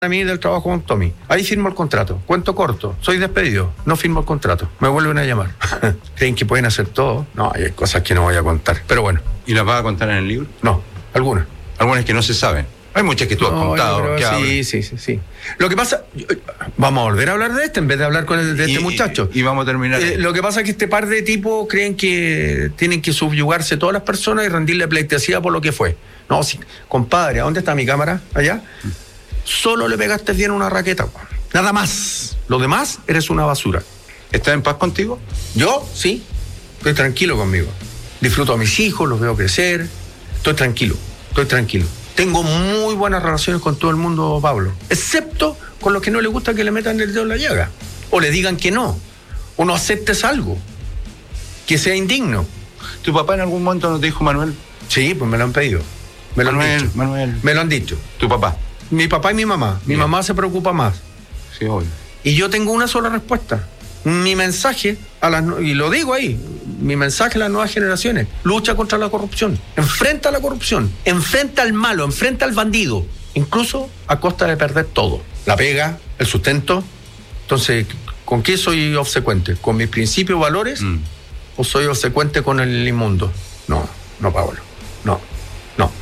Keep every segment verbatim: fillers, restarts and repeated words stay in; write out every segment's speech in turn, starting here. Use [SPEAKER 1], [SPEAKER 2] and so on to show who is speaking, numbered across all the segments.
[SPEAKER 1] a mí del trabajo con Tommy. Ahí firmo el contrato. Cuento corto. Soy despedido. No firmo el contrato. Me vuelven a llamar. ¿Creen que pueden hacer todo? No, hay cosas que no voy a contar. Pero bueno.
[SPEAKER 2] ¿Y las vas a contar en el libro?
[SPEAKER 1] No, algunas.
[SPEAKER 2] Algunas que no se saben. Hay muchas que tú has no, contado.
[SPEAKER 1] Que sí, sí, sí, sí. Lo que pasa... Vamos a volver a hablar de este en vez de hablar con el, de este
[SPEAKER 2] y,
[SPEAKER 1] muchacho.
[SPEAKER 2] Y, y vamos a terminar.
[SPEAKER 1] Eh, lo que pasa es que este par de tipos creen que tienen que subyugarse todas las personas y rendirle pleitesía por lo que fue. No, sí. Compadre, ¿a dónde está mi cámara? ¿Allá? Solo le pegaste bien una raqueta. Nada más. Lo demás, eres una basura.
[SPEAKER 2] ¿Estás en paz contigo?
[SPEAKER 1] Yo, sí. Estoy tranquilo conmigo. Disfruto a mis hijos, los veo crecer. Estoy tranquilo, estoy tranquilo. Tengo muy buenas relaciones con todo el mundo, Pablo. Excepto con los que no les gusta que le metan el dedo en la llaga. O le digan que no. O no aceptes algo que sea indigno.
[SPEAKER 2] ¿Tu papá en algún momento no te dijo, Manuel?
[SPEAKER 1] Sí, pues me lo han pedido. Me lo
[SPEAKER 2] Manuel,
[SPEAKER 1] han dicho.
[SPEAKER 2] Manuel.
[SPEAKER 1] Me lo han dicho.
[SPEAKER 2] ¿Tu papá?
[SPEAKER 1] Mi papá y mi mamá. Mi
[SPEAKER 2] Bien.
[SPEAKER 1] mamá se preocupa más.
[SPEAKER 2] Sí, obvio.
[SPEAKER 1] Y yo tengo una sola respuesta. Mi mensaje, a las, y lo digo ahí, mi mensaje a las nuevas generaciones: lucha contra la corrupción, enfrenta la corrupción, enfrenta al malo, enfrenta al bandido, incluso a costa de perder todo. La pega, el sustento. Entonces, ¿con qué soy obsecuente? ¿Con mis principios, valores? Mm. ¿O soy obsecuente con el inmundo? No, no, Pablo, no, no.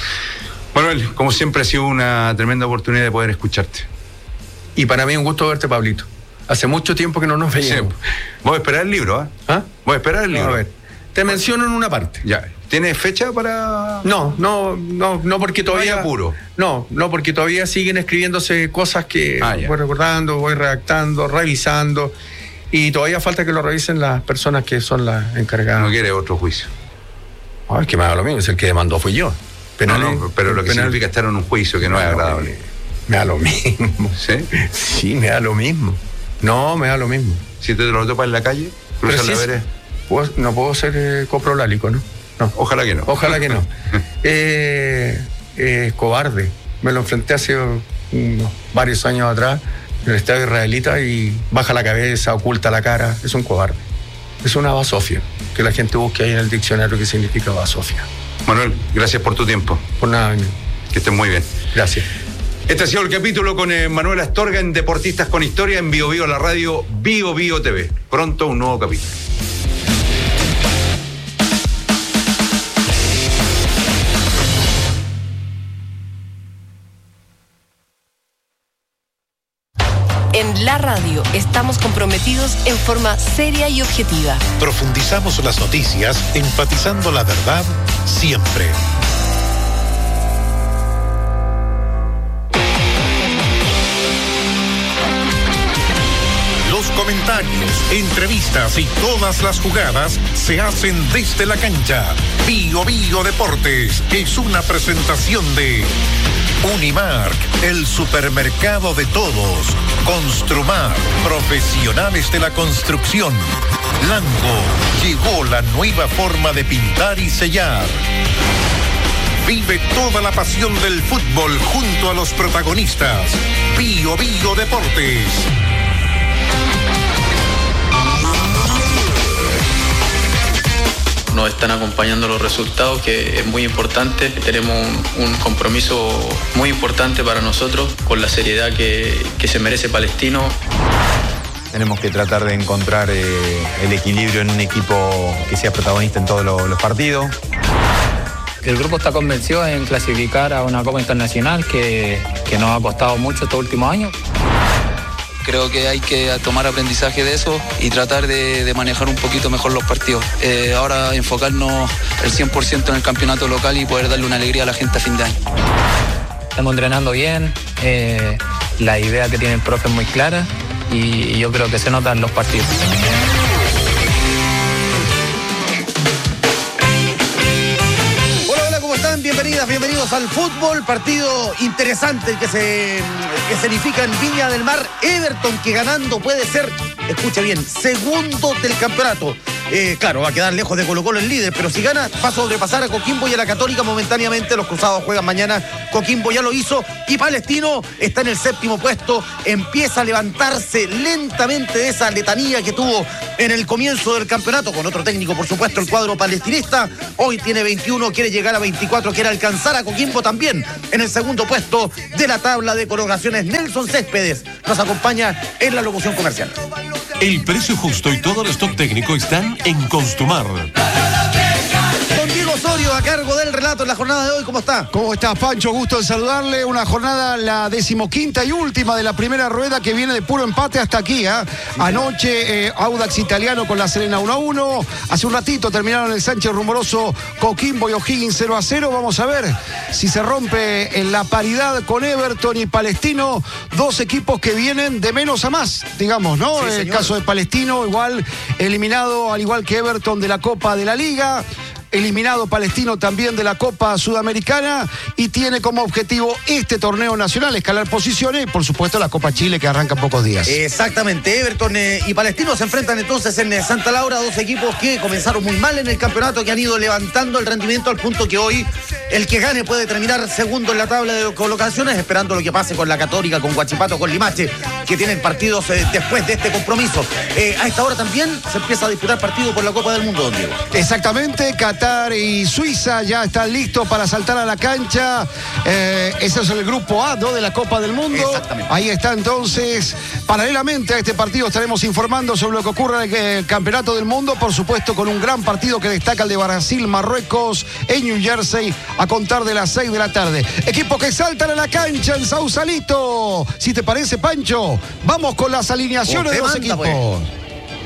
[SPEAKER 2] Manuel, como siempre ha sido una tremenda oportunidad de poder escucharte.
[SPEAKER 1] Y para mí un gusto verte, Pablito. Hace mucho tiempo que no nos veíamos.
[SPEAKER 2] Sí. Voy a esperar el libro, ¿eh?
[SPEAKER 1] ¿Ah?
[SPEAKER 2] Voy a esperar el libro.
[SPEAKER 1] No, a ver, te menciono en una parte.
[SPEAKER 2] Ya. ¿Tienes fecha para...?
[SPEAKER 1] No, no, no, no porque todavía...
[SPEAKER 2] No hay apuro.
[SPEAKER 1] No, no porque todavía siguen escribiéndose cosas que
[SPEAKER 2] ah,
[SPEAKER 1] voy recordando, voy redactando, revisando, y todavía falta que lo revisen las personas que son las encargadas.
[SPEAKER 2] No quiere otro juicio.
[SPEAKER 1] Ay, que me da lo mismo, es el que demandó fui yo.
[SPEAKER 2] Penal, no, no, pero lo que penal, significa estar en un juicio que no es agradable.
[SPEAKER 1] Me da lo mismo.
[SPEAKER 2] ¿Sí?
[SPEAKER 1] Sí, me da lo mismo. No, me da lo mismo.
[SPEAKER 2] Si te lo topas en la calle, cruzas la vereda.
[SPEAKER 1] Pues no puedo ser eh, coprolálico, ¿no? No.
[SPEAKER 2] Ojalá que no.
[SPEAKER 1] Ojalá que no. eh, eh, cobarde. Me lo enfrenté hace unos varios años atrás en el estadio israelita y baja la cabeza, oculta la cara. Es un cobarde. Es una basofia. Que la gente busque ahí en el diccionario qué significa basofia.
[SPEAKER 2] Manuel, gracias por tu tiempo.
[SPEAKER 1] Por nada, amigo.
[SPEAKER 2] Que estés muy bien.
[SPEAKER 1] Gracias.
[SPEAKER 2] Este ha sido el capítulo con eh, Manuel Astorga en Deportistas con Historia en Bio Bio, la radio Bio Bio T V. Pronto un nuevo capítulo.
[SPEAKER 3] En la radio estamos comprometidos en forma seria y objetiva.
[SPEAKER 4] Profundizamos las noticias, enfatizando la verdad siempre. Los comentarios, entrevistas y todas las jugadas se hacen desde la cancha. Bio Bio Deportes es una presentación de Unimark, el supermercado de todos. Construmar, profesionales de la construcción. Lango, llegó la nueva forma de pintar y sellar. Vive toda la pasión del fútbol junto a los protagonistas. Bio Bio Deportes.
[SPEAKER 5] Nos están acompañando los resultados, que es muy importante. Tenemos un, un compromiso muy importante para nosotros con la seriedad que, que se merece Palestino.
[SPEAKER 6] Tenemos que tratar de encontrar eh, el equilibrio en un equipo que sea protagonista en todos los, los partidos.
[SPEAKER 7] El grupo está convencido en clasificar a una Copa Internacional que, que nos ha costado mucho estos últimos años.
[SPEAKER 8] Creo que hay que tomar aprendizaje de eso y tratar de, de manejar un poquito mejor los partidos. Eh, ahora enfocarnos el cien por ciento en el campeonato local y poder darle una alegría a la gente a fin de año.
[SPEAKER 7] Estamos entrenando bien, eh, la idea que tiene el profe es muy clara y yo creo que se nota en los partidos.
[SPEAKER 9] Bienvenidas, bienvenidos al fútbol, partido interesante el que se que se significa en Viña del Mar. Everton, que ganando puede ser, escucha bien, segundo del campeonato. eh, claro, va a quedar lejos de Colo-Colo el líder, pero si gana va a sobrepasar a Coquimbo y a la Católica momentáneamente. Los cruzados juegan mañana, Coquimbo ya lo hizo y Palestino está en el séptimo puesto, empieza a levantarse lentamente de esa letanía que tuvo en el comienzo del campeonato, con otro técnico por supuesto, el cuadro palestinista. Hoy tiene veintiuno, quiere llegar a veinticuatro, quiere alcanzar a Coquimbo también en el segundo puesto de la tabla de colocaciones. Nelson Céspedes nos acompaña en la locución comercial.
[SPEAKER 10] El precio justo y todo el stock técnico están en Construmar.
[SPEAKER 9] Don Diego Osorio, a cargo del relato en la jornada de hoy. ¿Cómo está?
[SPEAKER 11] ¿Cómo estás, Pancho? Gusto en saludarle. Una jornada, la decimoquinta y última de la primera rueda, que viene de puro empate hasta aquí. ¿eh? Anoche, eh, Audax Italiano con la Serena uno a uno. Hace un ratito terminaron el Sánchez Rumoroso, Coquimbo y O'Higgins cero a cero. Vamos a ver si se rompe en la paridad con Everton y Palestino. Dos equipos que vienen de menos a más, digamos, ¿no?
[SPEAKER 9] Sí,
[SPEAKER 11] el caso de Palestino, igual eliminado, al igual que Everton, de la Copa de la Liga. Eliminado Palestino también de la Copa Sudamericana, y tiene como objetivo este torneo nacional, escalar posiciones, y por supuesto la Copa Chile, que arranca en pocos días.
[SPEAKER 9] Exactamente, Everton eh, y Palestino se enfrentan entonces en eh, Santa Laura, dos equipos que comenzaron muy mal en el campeonato, que han ido levantando el rendimiento al punto que hoy el que gane puede terminar segundo en la tabla de colocaciones, esperando lo que pase con la Católica, con Huachipato, con Limache, que tienen partidos eh, después de este compromiso. Eh, a esta hora también se empieza a disputar partido por la Copa del Mundo, don Diego.
[SPEAKER 11] Exactamente, Qatar y Suiza ya están listos para saltar a la cancha. Eh, ese es el grupo A, ¿no?, de la Copa del Mundo.
[SPEAKER 9] Exactamente.
[SPEAKER 11] Ahí está entonces. Paralelamente a este partido estaremos informando sobre lo que ocurre en el Campeonato del Mundo, por supuesto con un gran partido que destaca el de Brasil-Marruecos en New Jersey, a contar de las seis de la tarde. Equipos que saltan a la cancha en Sausalito. Si te parece, Pancho, vamos con las alineaciones de los
[SPEAKER 9] manda,
[SPEAKER 11] equipos.
[SPEAKER 9] Pues.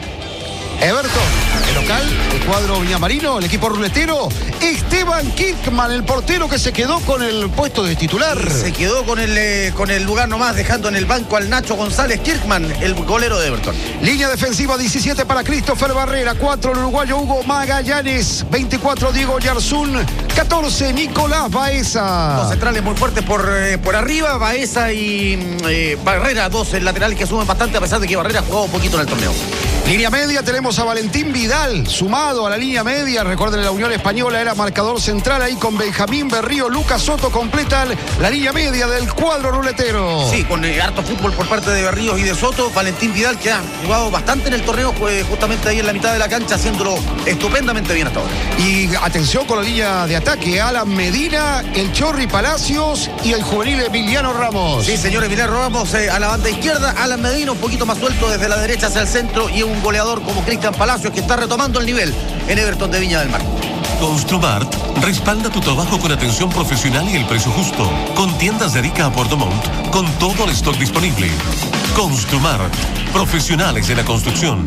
[SPEAKER 11] Everton, el local, el cuadro viñamarino, el equipo ruletero. Esteban Kirkman, el portero que se quedó con el puesto de titular.
[SPEAKER 9] Se quedó con el, eh, con el lugar nomás, dejando en el banco al Nacho González Kirkman, el golero de Everton.
[SPEAKER 11] Línea defensiva, diecisiete para Christopher Barrera, cuatro el uruguayo Hugo Magallanes, veinticuatro Diego Yarzún, catorce Nicolás Baeza.
[SPEAKER 9] Dos centrales muy fuertes por, eh, por arriba, Baeza y eh, Barrera, dos laterales que suben bastante, a pesar de que Barrera ha jugado un poquito en el torneo.
[SPEAKER 11] Línea media, tenemos a Valentín Vidal sumado a la línea media. Recuerden, la Unión Española era marcador central ahí con Benjamín Berrío. Lucas Soto completan la línea media del cuadro ruletero.
[SPEAKER 9] Sí, con eh, harto fútbol por parte de Berríos y de Soto. Valentín Vidal, que ha jugado bastante en el torneo, pues justamente ahí en la mitad de la cancha, haciéndolo estupendamente bien hasta ahora.
[SPEAKER 11] Y atención con la línea de ataque: Alan Medina, el Chorri Palacios y el juvenil Emiliano Ramos.
[SPEAKER 9] Sí, señor Emiliano Ramos eh, a la banda izquierda. Alan Medina un poquito más suelto desde la derecha hacia el centro, y un goleador como Cristian Palacios, que está retomando el nivel en Everton de Viña del Mar.
[SPEAKER 10] Construmart respalda tu trabajo con atención profesional y el precio justo, con tiendas de Arica a Puerto Montt, con todo el stock disponible. Construmart, profesionales de la construcción.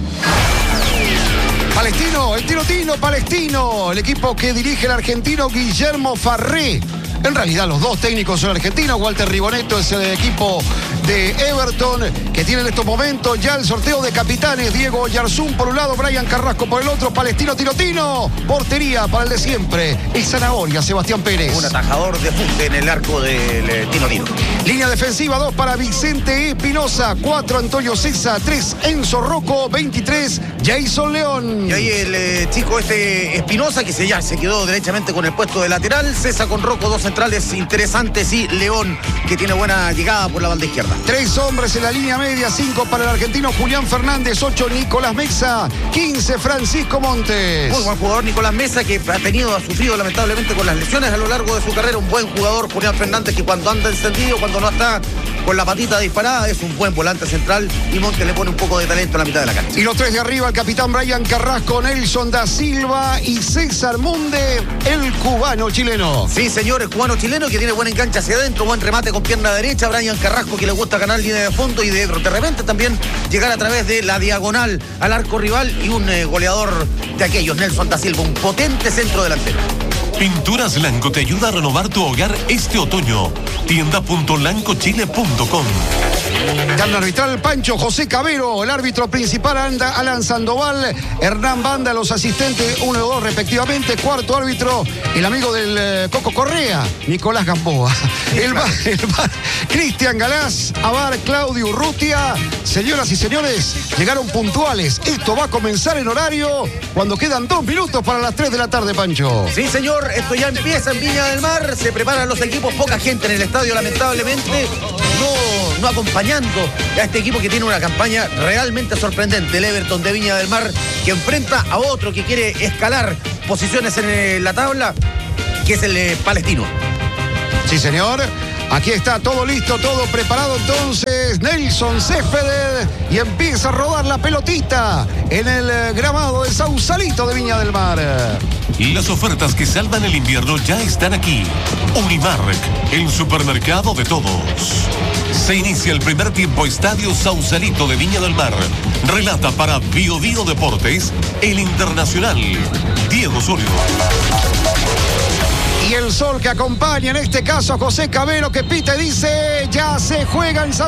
[SPEAKER 11] Palestino, el tirotino palestino, el equipo que dirige el argentino Guillermo Farré. En realidad los dos técnicos son argentinos. Walter Rigoneto es el equipo de Everton, que tiene en estos momentos ya el sorteo de capitanes. Diego Yarzún por un lado, Brian Carrasco por el otro. Palestino tirotino, portería para el de siempre, el zanahoria Sebastián Pérez.
[SPEAKER 9] Un atajador de punte en el arco del eh, Tino Tino.
[SPEAKER 11] Línea defensiva, dos para Vicente Espinosa, cuatro Antonio César, tres Enzo Rocco, veintitrés Jason León.
[SPEAKER 9] Y ahí el eh, chico este Espinosa, que se, ya se quedó derechamente con el puesto de lateral. César con Rocco, dos centrales interesantes, y León, que tiene buena llegada por la banda izquierda.
[SPEAKER 11] Tres hombres en la línea media, cinco para el argentino Julián Fernández, ocho Nicolás Mesa, quince Francisco Montes.
[SPEAKER 9] Muy buen jugador Nicolás Mesa, que ha tenido, ha sufrido lamentablemente con las lesiones a lo largo de su carrera. Un buen jugador Julián Fernández, que cuando anda encendido, cuando no está con la patita disparada, es un buen volante central, y Montes le pone un poco de talento en la mitad de la cancha.
[SPEAKER 11] Y los tres de arriba, el capitán Brian Carrasco, Nelson da Silva y César Munde, el cubano chileno.
[SPEAKER 9] Sí, señor, el cubano chileno, que tiene buen enganche hacia adentro, buen remate con pierna derecha. Brian Carrasco, que le gusta ganar línea de fondo y de, de repente también llegar a través de la diagonal al arco rival, y un eh, goleador de aquellos, Nelson da Silva, un potente centro delantero.
[SPEAKER 10] Pinturas Lanco te ayuda a renovar tu hogar este otoño. tienda punto lanco chile punto com.
[SPEAKER 11] Cambio arbitral, Pancho José Cabero, el árbitro principal anda Alan Sandoval, Hernán Banda, los asistentes uno y dos respectivamente, cuarto árbitro, el amigo del eh, Coco Correa, Nicolás Gamboa, el bar, el bar, Cristian Galás, Abar, Claudio Urrutia. Señoras y señores, llegaron puntuales. Esto va a comenzar en horario cuando quedan dos minutos para las tres de la tarde, Pancho.
[SPEAKER 9] Sí, señor, esto ya empieza en Viña del Mar, se preparan los equipos, poca gente en el estadio, lamentablemente, no, no acompañando a este equipo que tiene una campaña realmente sorprendente, el Everton de Viña del Mar, que enfrenta a otro que quiere escalar posiciones en la tabla, que es el eh, Palestino.
[SPEAKER 11] Sí, señor. Aquí está todo listo, todo preparado entonces. Nelson Céspedes y empieza a rodar la pelotita en el gramado de Sausalito de Viña del Mar.
[SPEAKER 10] Las ofertas que salvan el invierno ya están aquí. Unimark, el supermercado de todos. Se inicia el primer tiempo Estadio Sausalito de Viña del Mar. Relata para Bio Bio Deportes el internacional Diego Osorio.
[SPEAKER 11] Y el sol que acompaña en este caso a José Cabero, que pita y dice: ya se juega en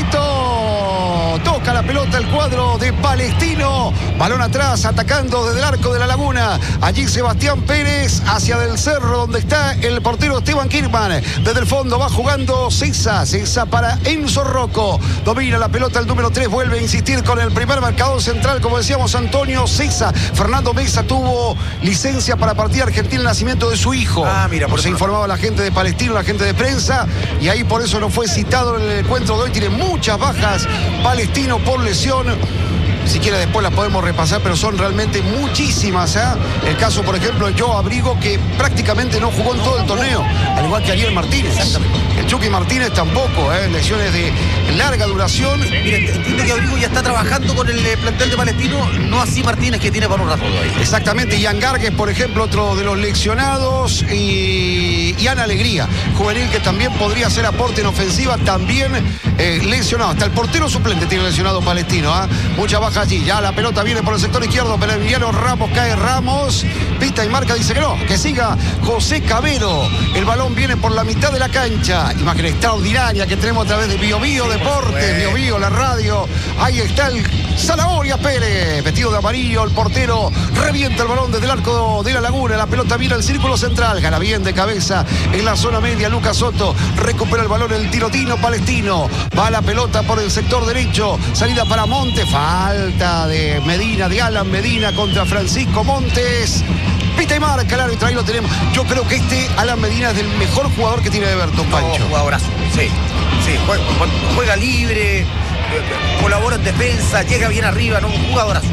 [SPEAKER 11] Sausalito. Toca la pelota el cuadro de Palestino. Balón atrás, atacando desde el arco de la Laguna. Allí Sebastián Pérez hacia del cerro donde está el portero Esteban Kirchmann. Desde el fondo va jugando Cisa. Cisa para Enzo Rocco. Domina la pelota el número tres. Vuelve a insistir con el primer marcador central, como decíamos, Antonio Cisa. Fernando Mesa tuvo licencia para partir a Argentina el nacimiento de su hijo.
[SPEAKER 9] Ah, mira, por
[SPEAKER 11] se
[SPEAKER 9] eso
[SPEAKER 11] informaba la gente de Palestino, la gente de prensa, y ahí por eso no fue citado en el encuentro de hoy. Tiene muchas bajas Palestino por lesión. Si quiere después las podemos repasar, pero son realmente muchísimas, ¿eh? El caso, por ejemplo, de Joe Abrigo, que prácticamente no jugó en todo el torneo, al igual que Ariel Martínez. El Chucky Martínez tampoco, ¿eh? Lesiones de larga duración.
[SPEAKER 9] Miren, entiendo que Abrigo ya está trabajando con el plantel de Palestino, no así Martínez, que tiene para un rato ahí.
[SPEAKER 11] Exactamente, y Gargues, por ejemplo, otro de los lesionados, y, y Ana Alegría, juvenil, que también podría hacer aporte en ofensiva, también eh, lesionado. Hasta el portero suplente tiene lesionado Palestino, ¿eh? Mucha baja allí. Ya la pelota viene por el sector izquierdo, pero Emiliano Ramos, cae Ramos, pita y marca, dice que no, que siga José Cabero. El balón viene por la mitad de la cancha. Imagen extraordinaria que tenemos a través de Bio Bio Deportes, Bio Bio, la radio. Ahí está el Zanahoria Pérez, vestido de amarillo, el portero revienta el balón desde el arco de la Laguna. La pelota viene al círculo central, gana bien de cabeza en la zona media Lucas Soto, recupera el balón el tirotino Palestino, va la pelota por el sector derecho, salida para Montes, falta de Medina, de Alan Medina contra Francisco Montes. Pita y marca el árbitro, ahí lo tenemos. Yo creo que este Alan Medina es el mejor jugador que tiene Everton, Pancho.
[SPEAKER 9] No, jugadorazo, sí, sí, juega, juega libre, colabora en defensa, llega bien arriba, no, un jugadorazo.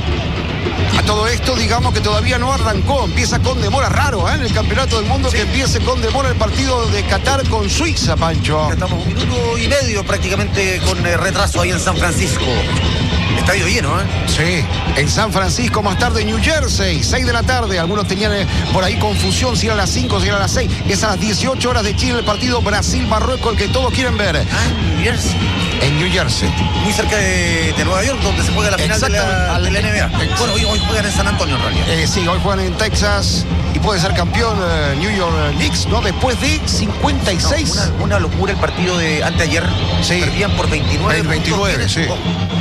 [SPEAKER 11] A todo esto, digamos que todavía no arrancó, empieza con demora, raro, ¿eh? En el Campeonato del Mundo, sí, que empiece con demora el partido de Qatar con Suiza, Pancho.
[SPEAKER 9] Ya estamos un minuto y medio prácticamente con eh, retraso ahí en San Francisco. Estadio lleno, ¿eh?
[SPEAKER 11] Sí, en San Francisco, más tarde New Jersey, seis de la tarde. Algunos tenían eh, por ahí confusión si era a las cinco, si era a las seis. Es a las dieciocho horas de Chile el partido Brasil-Marruecos, el que todos quieren ver.
[SPEAKER 9] Ah, en New Jersey.
[SPEAKER 11] En New Jersey.
[SPEAKER 9] Muy cerca de, de Nueva York, donde se juega la final de la, de la N B A. Bueno, hoy, hoy juegan en San Antonio, en realidad.
[SPEAKER 11] Eh, sí, hoy juegan en Texas y puede ser campeón eh, New York Knicks, ¿no? Después de cincuenta y seis.
[SPEAKER 9] No, una, una locura el partido de anteayer.
[SPEAKER 11] Sí.
[SPEAKER 9] Perdían por veintinueve.
[SPEAKER 11] El veintinueve, sí.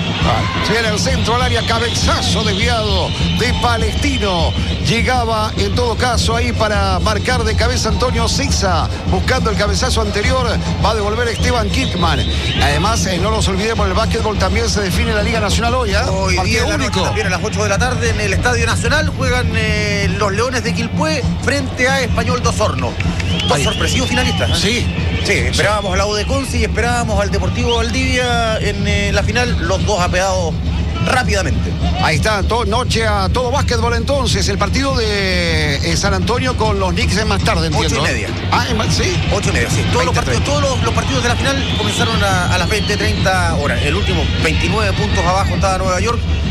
[SPEAKER 11] Se viene al centro al área, cabezazo desviado de Palestino. Llegaba en todo caso ahí para marcar de cabeza Antonio Cisa, buscando el cabezazo anterior. Va a devolver Esteban Kirchmann. Además, eh, no nos olvidemos, el básquetbol también se define la Liga Nacional hoy, ¿eh?
[SPEAKER 9] Hoy
[SPEAKER 11] partido
[SPEAKER 9] día
[SPEAKER 11] único.
[SPEAKER 9] También a las ocho de la tarde en el Estadio Nacional juegan eh, los Leones de Quilpué frente a Español de Osorno. Dos sorpresivos finalistas, ¿eh?
[SPEAKER 11] Sí.
[SPEAKER 9] Sí, esperábamos a la U de Conce y esperábamos al Deportivo Valdivia en eh, la final. Los dos apeados rápidamente.
[SPEAKER 11] Ahí está, to noche a todo básquetbol entonces. El partido de eh, San Antonio con los Knicks es más tarde, entiendo.
[SPEAKER 9] Ocho y media.
[SPEAKER 11] Ah, sí.
[SPEAKER 9] Ocho y media, sí. Todos, los partidos, todos los, los partidos de la final comenzaron a, a las veinte, treinta horas. El último, veintinueve puntos abajo estaba Nueva York.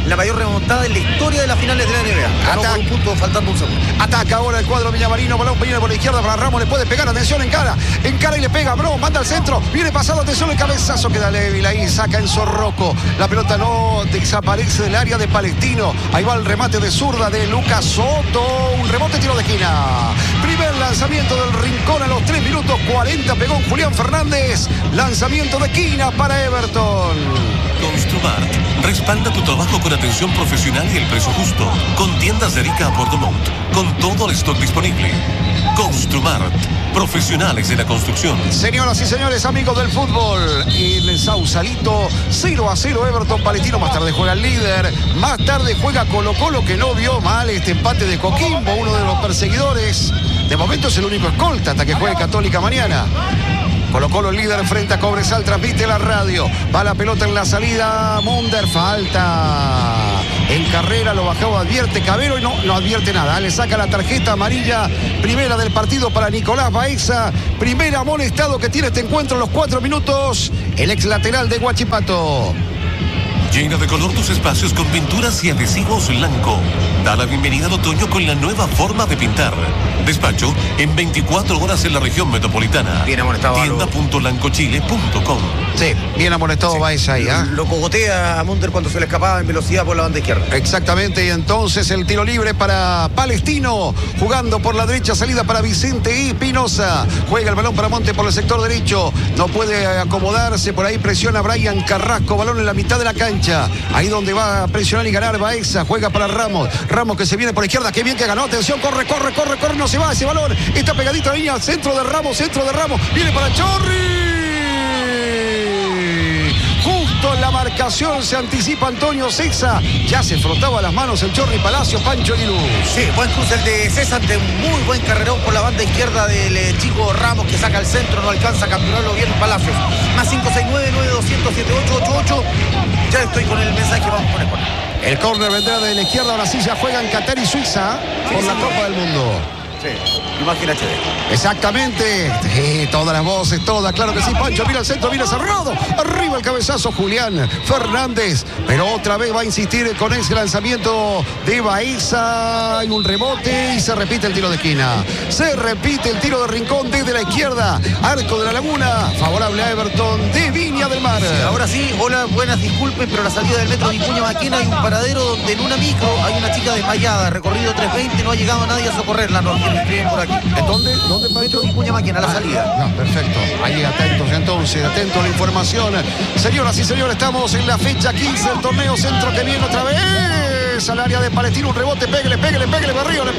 [SPEAKER 9] la mayor remontada en la historia de las finales de la N B A. Ganó por un punto faltando un segundo.
[SPEAKER 11] Ataca ahora el cuadro villamarino, balón viene por la izquierda para Ramos, le puede pegar, atención, en cara, en cara y le pega, bro, manda al centro, viene pasado, atención, el cabezazo queda débil, ahí saca Enzo Rocco, la pelota no desaparece del área de Palestino, ahí va el remate de zurda de Lucas Soto, un rebote, tiro de esquina, primer lanzamiento del Rincón a los tres minutos cuarenta, pegó Julián Fernández, lanzamiento de esquina para Everton.
[SPEAKER 10] Construmart respalda tu trabajo con atención profesional y el precio justo, con tiendas de Arica a Puerto Montt, con todo el stock disponible. Construmart, profesionales de la construcción.
[SPEAKER 11] Señoras y señores, amigos del fútbol, en el Sausalito, cero a cero Everton Palestino. Más tarde juega el líder, más tarde juega Colo Colo, que no vio mal este empate de Coquimbo, uno de los perseguidores. De momento es el único escolta hasta que juegue Católica mañana. Colo Colo el líder frente a Cobresal, transmite la radio. Va la pelota en la salida, Munder, falta. En carrera lo bajaba, advierte Cabero y no, no advierte nada. Le saca la tarjeta amarilla, primera del partido para Nicolás Baeza. Primer amonestado que tiene este encuentro en los cuatro minutos. El ex lateral de Huachipato.
[SPEAKER 10] Llena de color tus espacios con pinturas y adhesivos Lanco. Da la bienvenida al otoño con la nueva forma de pintar. Despacho en veinticuatro horas en la región metropolitana.
[SPEAKER 9] Bien amonestado.
[SPEAKER 10] tienda punto lancochile punto com.
[SPEAKER 11] Sí, bien amonestado sí. Baeza ahí, ¿eh?
[SPEAKER 9] Lo cogotea a Munder cuando se le escapaba en velocidad por la banda izquierda.
[SPEAKER 11] Exactamente, y entonces el tiro libre para Palestino, jugando por la derecha, salida para Vicente y Pinoza. Juega el balón para Monte por el sector derecho, no puede acomodarse, por ahí presiona Brian Carrasco, balón en la mitad de la cancha, ahí donde va a presionar y ganar Baeza, juega para Ramos, Ramos que se viene por izquierda, qué bien que ganó, atención, corre, corre, corre, corre, no se va ese balón, está pegadito a la línea, centro de Ramos, centro de Ramos, viene para Chorri. Justo en la marcación se anticipa Antonio César. Ya se frotaba las manos el Chorri Palacio, Pancho Aguiluz.
[SPEAKER 9] Sí, buen cruce el de César, de muy buen carrerón por la banda izquierda del eh, chico Ramos, que saca el centro, no alcanza a capturarlo bien Palacios. Más cinco seis nueve, nueve dos cero cero, siete ocho ocho ocho. Ya estoy con el mensaje, vamos con el córner.
[SPEAKER 11] El córner vendrá de la izquierda, ahora sí ya juegan Qatar y Suiza por sí, la sí, Copa del Mundo.
[SPEAKER 9] Sí, imagen H D.
[SPEAKER 11] Exactamente. Sí, todas las voces, todas, claro que sí. Pancho, mira el centro, mira cerrado. Arriba el cabezazo Julián Fernández. Pero otra vez va a insistir con ese lanzamiento de Baeza. Hay un rebote y se repite el tiro de esquina. Se repite el tiro de Rincón desde la izquierda. Arco de la Laguna. Favorable a Everton de Viña del Mar.
[SPEAKER 9] Sí, ahora sí, hola, buenas, disculpen, pero la salida del metro Vicuña Maquena hay un paradero donde en una micro hay una chica desmayada. Recorrido tres veinte, no ha llegado nadie a socorrerla. No, por aquí.
[SPEAKER 11] ¿En dónde? ¿Dónde, Pancho?
[SPEAKER 9] Vicuña Maquena, a la salida.
[SPEAKER 11] No, perfecto. Ahí atentos entonces, atentos a la información. Señoras y señores, estamos en la fecha quince del torneo centro que viene otra vez al área de Palestino. Un rebote, pégale, pégale, pégale, Berrío, le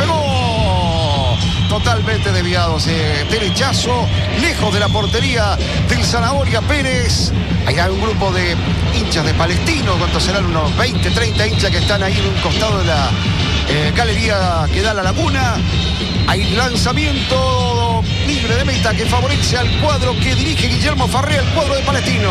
[SPEAKER 11] pegó. Totalmente desviado ese derechazo, lejos de la portería del Zanahoria Pérez. Hay un grupo de hinchas de Palestino, ¿cuántos serán? Unos veinte, treinta hinchas que están ahí en un costado de la eh, galería que da a la Laguna. Hay lanzamiento libre de meta que favorece al cuadro que dirige Guillermo Farré, el cuadro de Palestino.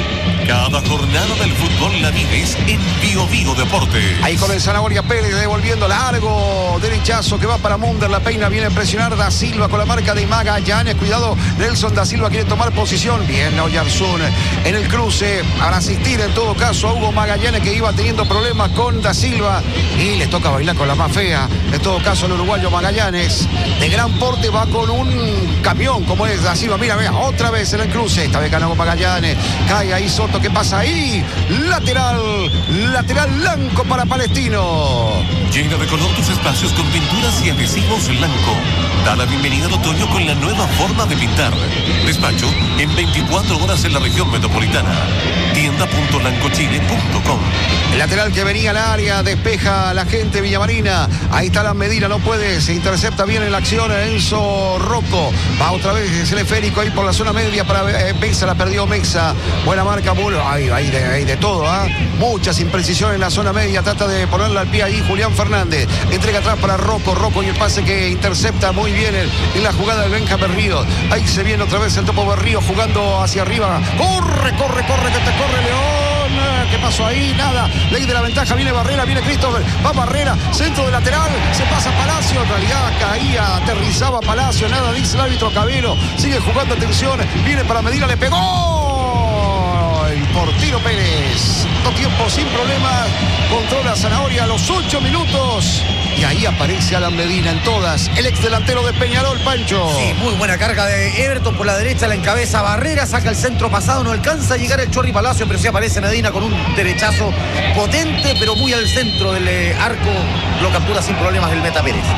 [SPEAKER 10] Cada jornada del fútbol la vives en Bio Bio Deportes.
[SPEAKER 11] Ahí con el Zanahoria Pérez devolviendo largo, derechazo que va para Munder, la peina, viene a presionar Da Silva con la marca de Magallanes, cuidado, Nelson Da Silva quiere tomar posición, bien Oyarzún en el cruce, para asistir en todo caso a Hugo Magallanes, que iba teniendo problemas con Da Silva y le toca bailar con la más fea, en todo caso el uruguayo Magallanes, de gran porte, va con un camión como es Da Silva, mira, vea, otra vez en el cruce, esta vez ganó Magallanes, cae ahí Soto, ¿qué pasa ahí? Lateral, lateral blanco para Palestino.
[SPEAKER 10] Llena de color tus espacios con pinturas y adhesivos Lanco. Da la bienvenida al otoño con la nueva forma de pintar. Despacho en veinticuatro horas en la región metropolitana. tienda punto lancochile punto com.
[SPEAKER 11] El lateral que venía al área, despeja a la gente Villamarina. Ahí está la Medina, no puede, se intercepta bien en la acción Enzo Rocco. Va otra vez el esférico ahí por la zona media para eh, Mexa, la perdió Mexa. Buena marca, Bulo. Hay, hay, de, hay de todo, ¿ah? ¿eh? Muchas imprecisiones en la zona media. Trata de ponerle al pie ahí Julián Fernández. Entrega atrás para Rocco. Rocco y el pase que intercepta muy bien en, en la jugada del Benja Berrío. Ahí se viene otra vez el Topo Berrío jugando hacia arriba. Corre, corre, corre, que te corre León. ¿Qué pasó ahí? Nada. Ley de la ventaja. Viene Barrera, viene Christopher. Va Barrera. Centro de lateral. Se pasa Palacio. En realidad caía, aterrizaba Palacio. Nada, dice el árbitro Cabero. Sigue jugando, atención. Viene para Medina, le pegó. El Portiro Pérez. Deportes. Dos tiempos sin problemas. Controla Zanahoria a los ocho minutos. Y ahí aparece Alan Medina en todas. El ex delantero de Peñarol, Pancho.
[SPEAKER 9] Sí, muy buena carga de Everton por la derecha, la encabeza Barrera, saca el centro pasado, no alcanza a llegar el Chorri Palacio, pero sí aparece Medina con un derechazo potente, pero muy al centro del eh, arco. Lo captura sin problemas el Meta Pérez.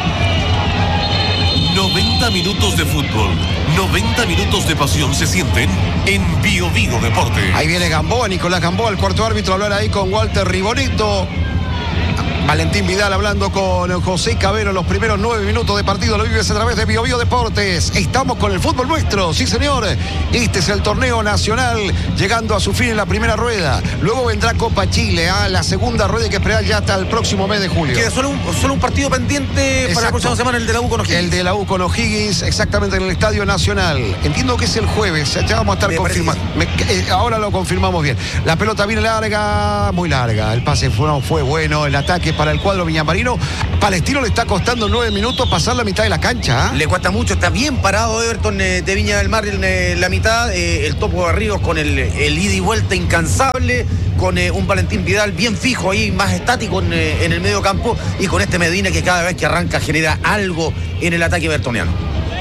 [SPEAKER 10] noventa minutos de fútbol, noventa minutos de pasión se sienten en Bio Bio Deporte.
[SPEAKER 11] Ahí viene Gamboa, Nicolás Gamboa, el cuarto árbitro, a hablar ahí con Walter Ribonito. Valentín Vidal hablando con José Cabero. Los primeros nueve minutos de partido lo vives a través de Bio Bio Deportes. Estamos con el fútbol nuestro, sí señor. Este es el torneo nacional llegando a su fin en la primera rueda. Luego vendrá Copa Chile, a ¿eh? la segunda rueda hay que esperar ya hasta el próximo mes de julio.
[SPEAKER 9] Queda solo un, solo un partido pendiente. Exacto. Para la próxima semana, el de la U con O'Higgins.
[SPEAKER 11] El de la U con O'Higgins, exactamente en el Estadio Nacional. Entiendo que es el jueves, ya vamos a estar confirmando. Eh, ahora lo confirmamos bien. La pelota viene larga, muy larga. El pase fue, no, fue bueno, el ataque para el cuadro viñamarino. Palestino le está costando nueve minutos pasar la mitad de la cancha. ¿eh?
[SPEAKER 9] Le cuesta mucho, está bien parado Everton eh, de Viña del Mar en eh, la mitad. Eh, el Topo Barrios con el, el ida y vuelta incansable, con eh, un Valentín Vidal bien fijo ahí, más estático en, eh, en el medio campo, y con este Medina que cada vez que arranca genera algo en el ataque evertoniano.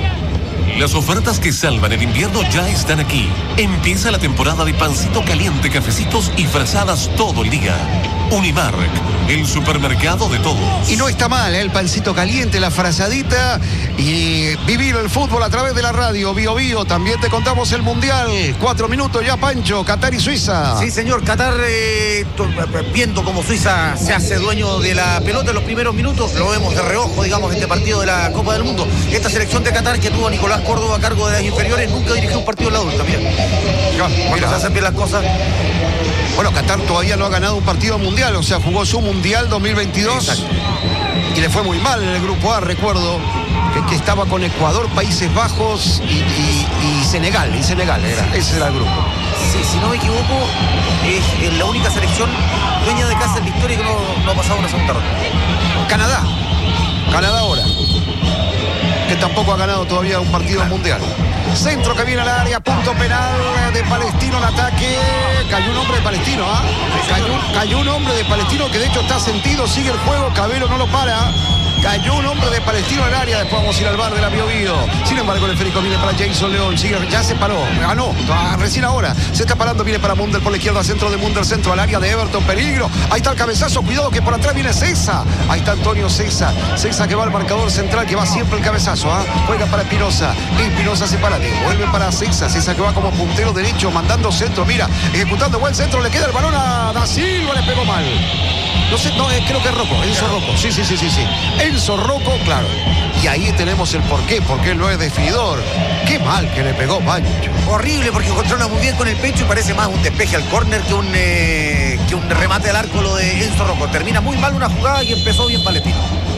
[SPEAKER 10] Las ofertas que salvan el invierno ya están aquí. Empieza la temporada de pancito caliente, cafecitos y frazadas todo el día. Unimark, el supermercado de todos.
[SPEAKER 11] Y no está mal, ¿eh? El pancito caliente, la frazadita y vivir el fútbol a través de la radio. Bio Bio, también te contamos el Mundial. Cuatro minutos ya, Pancho, Qatar y Suiza.
[SPEAKER 9] Sí, señor, Qatar eh, viendo cómo Suiza se hace dueño de la pelota en los primeros minutos. Lo vemos de reojo, digamos, este partido de la Copa del Mundo. Esta selección de Qatar que tuvo a Nicolás Córdoba a cargo de las inferiores nunca dirigió un partido en la adulta, mira. Cuando mira. se hacen bien las cosas.
[SPEAKER 11] Bueno, Qatar todavía no ha ganado un partido mundial, o sea, jugó su Mundial dos mil veintidós. Exacto. Y le fue muy mal en el grupo A, recuerdo, que, que estaba con Ecuador, Países Bajos y, y, y Senegal, y Senegal era, ese era el grupo.
[SPEAKER 9] Sí, si no me equivoco, es, es la única selección dueña de casa en la historia que no, no ha pasado una segunda ronda.
[SPEAKER 11] Canadá, Canadá ahora, que tampoco ha ganado todavía un partido claro. mundial. Centro que viene al área, punto penal de Palestino en ataque. Cayó un hombre de Palestino, ¿ah? ¿eh? Cayó, cayó un hombre de Palestino que de hecho está sentido, sigue el juego, Cabero no lo para. Cayó un hombre de Palestino al área, después vamos a ir al bar de la Bio Bio. Sin embargo, el esférico viene para Jason León, sigue, ya se paró, ganó, recién ahora. Se está parando, viene para Munder por la izquierda, centro de Munder, centro al área de Everton, peligro. Ahí está el cabezazo, cuidado que por atrás viene César. Ahí está Antonio César, César que va al marcador central, que va siempre el cabezazo, ¿ah? ¿eh? Juega para Espinosa, Espinosa se para, vuelve para César, César que va como puntero derecho, mandando centro, mira, ejecutando buen centro, le queda el balón a Da Silva, le pegó mal. No sé, no, eh, creo que es Rocco, Enzo Rocco, sí, sí, sí, sí, sí. Enzo Rocco, claro. Y ahí tenemos el porqué, porque él no es definidor. Qué mal que le pegó Pancho.
[SPEAKER 9] Horrible, porque controla muy bien con el pecho y parece más un despeje al córner que un eh, que un remate al arco lo de Enzo Rocco. Termina muy mal una jugada y empezó bien Palestino.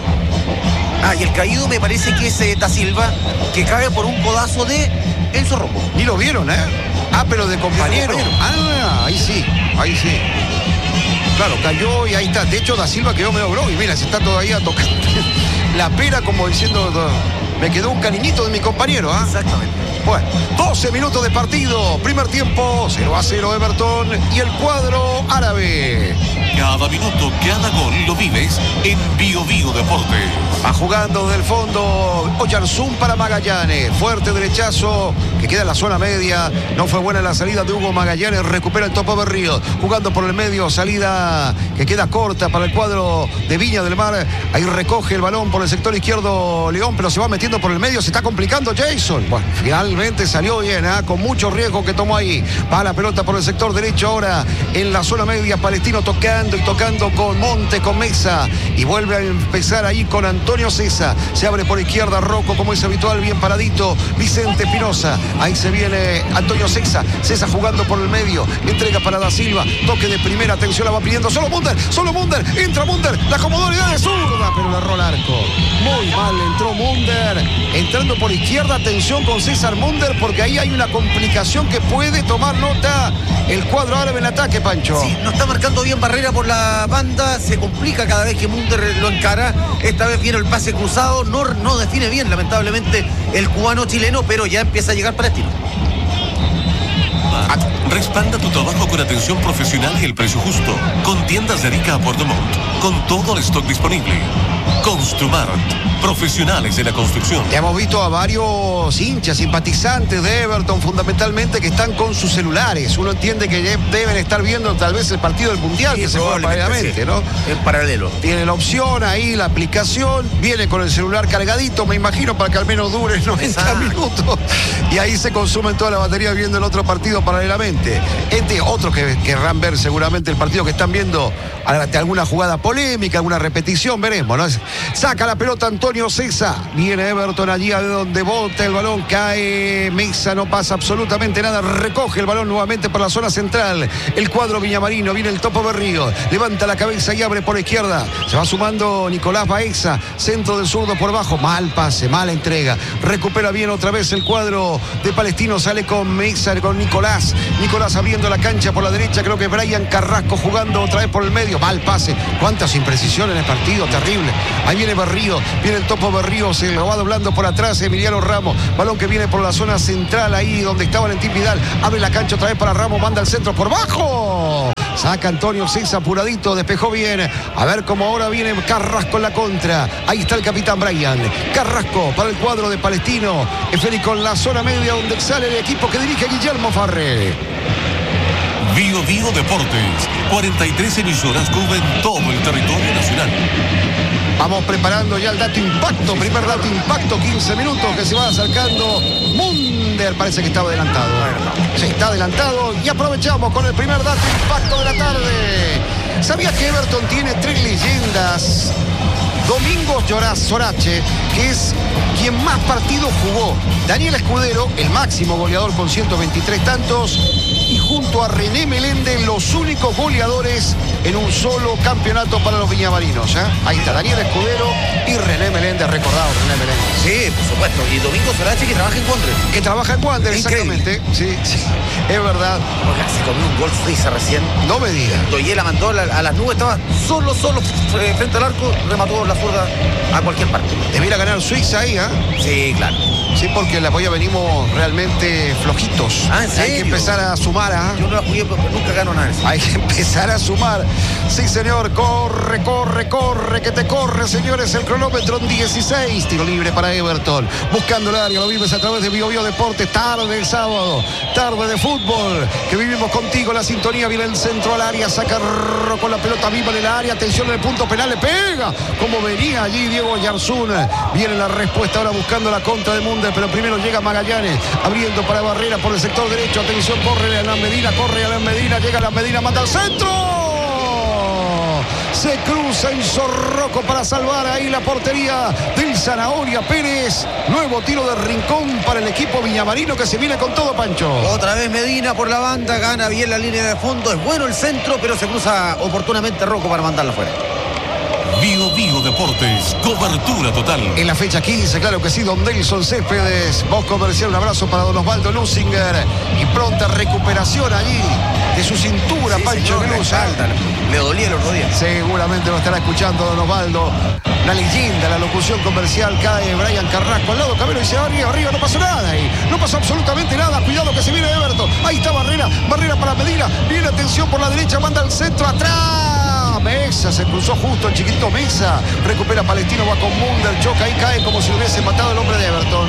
[SPEAKER 9] Ah, y el caído me parece que es eh, Da Silva, que cae por un codazo de Enzo Rocco.
[SPEAKER 11] Ni lo vieron, ¿eh? Ah, pero de compañero. De compañero. Ah, ahí sí, ahí sí. Claro, cayó y ahí está. De hecho, Da Silva quedó medio bro y mira, se está todavía tocando la pera como diciendo, me quedó un cariñito de mi compañero, ¿ah? ¿eh?
[SPEAKER 9] Exactamente.
[SPEAKER 11] Bueno, doce minutos de partido. Primer tiempo, cero a cero Everton y el cuadro árabe.
[SPEAKER 10] Cada minuto, cada gol lo vives en Bio Bio Deportes.
[SPEAKER 11] Va jugando desde el fondo Oyarzún para Magallanes. Fuerte derechazo que queda en la zona media. No fue buena la salida de Hugo Magallanes. Recupera el Topo Berrío. Jugando por el medio. Salida que queda corta para el cuadro de Viña del Mar. Ahí recoge el balón por el sector izquierdo León, pero se va metiendo por el medio. Se está complicando Jason. Bueno, finalmente salió bien, ¿eh? Con mucho riesgo que tomó ahí. Va la pelota por el sector derecho ahora en la zona media. Palestino tocando y tocando con Monte, con Mesa. Y vuelve a empezar ahí con Antonio César. Se abre por izquierda Rocco, como es habitual, bien paradito. Vicente Espinosa. Ahí se viene Antonio César. César jugando por el medio. Entrega para Da Silva. Toque de primera. Atención, la va pidiendo. Solo Munder. Solo Munder. Entra Munder. La comodidad de zurda, pero le erró el arco. Muy mal entró Munder. Entrando por izquierda. Atención con César Munder, porque ahí hay una complicación que puede tomar nota el cuadro árabe en ataque, Pancho.
[SPEAKER 9] Sí, no está marcando bien Barrera por la banda. Se complica cada vez que Munder lo encara. Esta vez viene el pase cruzado. No, no define bien, lamentablemente, el cubano chileno, pero ya empieza a llegar Palestino.
[SPEAKER 10] Construmar respalda tu trabajo con atención profesional y el precio justo. Con tiendas de Arica a Puerto Montt, con todo el stock disponible. Construmar, profesionales de la construcción.
[SPEAKER 11] Ya hemos visto a varios hinchas, simpatizantes de Everton, fundamentalmente, que están con sus celulares. Uno entiende que deben estar viendo tal vez el partido del Mundial, sí, que se juega paralelamente, sí, ¿no?
[SPEAKER 9] En paralelo.
[SPEAKER 11] Tiene la opción ahí, la aplicación, viene con el celular cargadito, me imagino, para que al menos dure noventa Exacto. minutos. Y ahí se consumen toda la batería viendo el otro partido paralelamente. Este, otros que querrán ver seguramente el partido que están viendo, alguna jugada polémica, alguna repetición, veremos, ¿no? Saca la pelota Antonio César. Viene Everton allí a donde bota el balón. Cae Mesa, no pasa absolutamente nada. Recoge el balón nuevamente por la zona central. El cuadro viñamarino. Viene el Topo Berrío. Levanta la cabeza y abre por izquierda. Se va sumando Nicolás Baeza. Centro del zurdo por bajo. Mal pase, mala entrega. Recupera bien otra vez el cuadro de Palestino. Sale con Mesa, con Nicolás. Nicolás abriendo la cancha por la derecha. Creo que Brian Carrasco jugando otra vez por el medio. Mal pase. Cuántas imprecisiones en el partido. Terrible. Ahí viene Berrío, viene el Topo Berrío, se lo va doblando por atrás Emiliano Ramos, balón que viene por la zona central, ahí donde está Valentín Vidal, abre la cancha otra vez para Ramos, manda el centro por bajo, saca Antonio César apuradito, despejó bien, a ver cómo ahora viene Carrasco en la contra, ahí está el capitán Brian, Carrasco para el cuadro de Palestino, Federico en la zona media donde sale el equipo que dirige Guillermo Farré.
[SPEAKER 10] Bio Bio Deportes, cuarenta y tres emisoras cubren todo el territorio nacional.
[SPEAKER 11] Vamos preparando ya el dato impacto, primer dato impacto, quince minutos que se va acercando. Munder parece que estaba adelantado. Sí, está adelantado y aprovechamos con el primer dato impacto de la tarde. ¿Sabías que Everton tiene tres leyendas? Domingos Llorás Sorache, que es quien más partidos jugó. Daniel Escudero, el máximo goleador con ciento veintitrés tantos. Y junto a René Meléndez, los únicos goleadores en un solo campeonato para los viñamarinos. ¿eh? Ahí está Daniel Escudero y René Meléndez, recordado René Meléndez.
[SPEAKER 9] Sí, por supuesto. Y Domingo Sorache, que trabaja en Wander.
[SPEAKER 11] Que trabaja en Wander, exactamente. Sí, sí, es verdad.
[SPEAKER 9] Oiga, se comió un gol Suiza recién.
[SPEAKER 11] No me digas.
[SPEAKER 9] Doyela mandó a, la, a las nubes, estaba solo, solo frente al arco, remató la zurda a cualquier parte.
[SPEAKER 11] Debiera ganar Suiza ahí, ¿eh?
[SPEAKER 9] Sí, claro.
[SPEAKER 11] Sí, porque la Boya venimos realmente flojitos.
[SPEAKER 9] Ah, ¿en serio?
[SPEAKER 11] Hay que empezar a sumar, ¿ah?
[SPEAKER 9] ¿eh? Yo no la jugué, pero nunca gano nada.
[SPEAKER 11] Hay que empezar a sumar. Sí, señor, corre, corre, corre, que te corre, señores, el cronómetro en dieciséis. Tiro libre para Everton. Buscando el área, lo vives a través de Bio Bio Deportes. Tarde el sábado, tarde de fútbol, que vivimos contigo. La sintonía viene el centro al área, saca con la pelota viva en el área. Atención en el punto penal, le pega. Como venía allí Diego Yarzún. Viene la respuesta ahora buscando la contra de Munder, pero primero llega Magallanes, abriendo para Barrera por el sector derecho. Atención, corre Alan Medina, corre Alan Medina, llega Alan Medina, manda al centro. Se cruza en Zorroco para salvar ahí la portería del Zanahoria Pérez. Nuevo tiro de rincón para el equipo viñamarino que se viene con todo, Pancho.
[SPEAKER 9] Otra vez Medina por la banda, gana bien la línea de fondo. Es bueno el centro, pero se cruza oportunamente Rocco para mandarla fuera.
[SPEAKER 10] Bio Bio Deportes, cobertura total.
[SPEAKER 11] En la fecha quince, claro que sí, don Delson Céspedes, voz comercial, un abrazo para don Osvaldo Lusinger y pronta recuperación allí de su cintura, sí, Pancho Glusa.
[SPEAKER 9] Le dolía los rodillas.
[SPEAKER 11] Seguramente lo estará escuchando don Osvaldo. Una leyenda, la locución comercial, cae Brian Carrasco al lado, Camilo dice arriba, arriba, no pasó nada ahí, no pasó absolutamente nada, cuidado que se viene Everton, ahí está Barrera, Barrera para Medina, viene atención por la derecha, manda al centro, atrás, Mesa, se cruzó justo el chiquito Mesa, recupera Palestino, va con Munder, choca, ahí cae como si lo hubiese matado el hombre de Everton.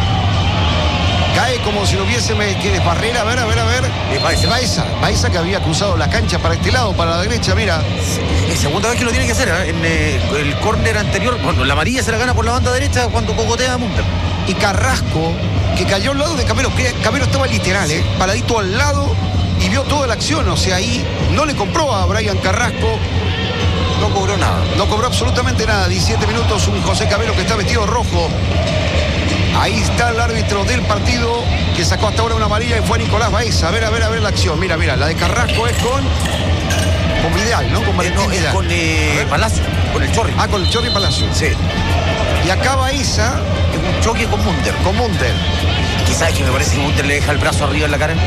[SPEAKER 11] Cae como si lo hubiese... ¿Quién es Barrera? A ver, a ver, a ver.
[SPEAKER 9] Baeza.
[SPEAKER 11] Baeza. Baeza que había cruzado la cancha para este lado, para la derecha, mira.
[SPEAKER 9] Es segunda vez que lo tiene que hacer, ¿eh? En eh, el córner anterior, bueno, la amarilla se la gana por la banda derecha cuando cogotea a Munder.
[SPEAKER 11] Y Carrasco, que cayó al lado de Camero, que Camero estaba literal, ¿eh? Paradito al lado y vio toda la acción, o sea, ahí no le compró a Brian Carrasco.
[SPEAKER 9] No cobró nada.
[SPEAKER 11] No cobró absolutamente nada. diecisiete minutos, un José Camero que está vestido rojo. Ahí está el árbitro del partido que sacó hasta ahora una amarilla y fue Nicolás Baeza. A ver, a ver, a ver la acción. Mira, mira, la de Carrasco es con... Con Vidal, ¿no? Con Valentín
[SPEAKER 9] eh, no,
[SPEAKER 11] Vidal.
[SPEAKER 9] Es con eh, Palacio, con el Chorri.
[SPEAKER 11] Ah, con el Chorri Palacio.
[SPEAKER 9] Sí.
[SPEAKER 11] Y acá Baeza...
[SPEAKER 9] Es un choque con Munder.
[SPEAKER 11] Con Munder.
[SPEAKER 9] Quizás que me parece que Munder le deja el brazo arriba en la cara.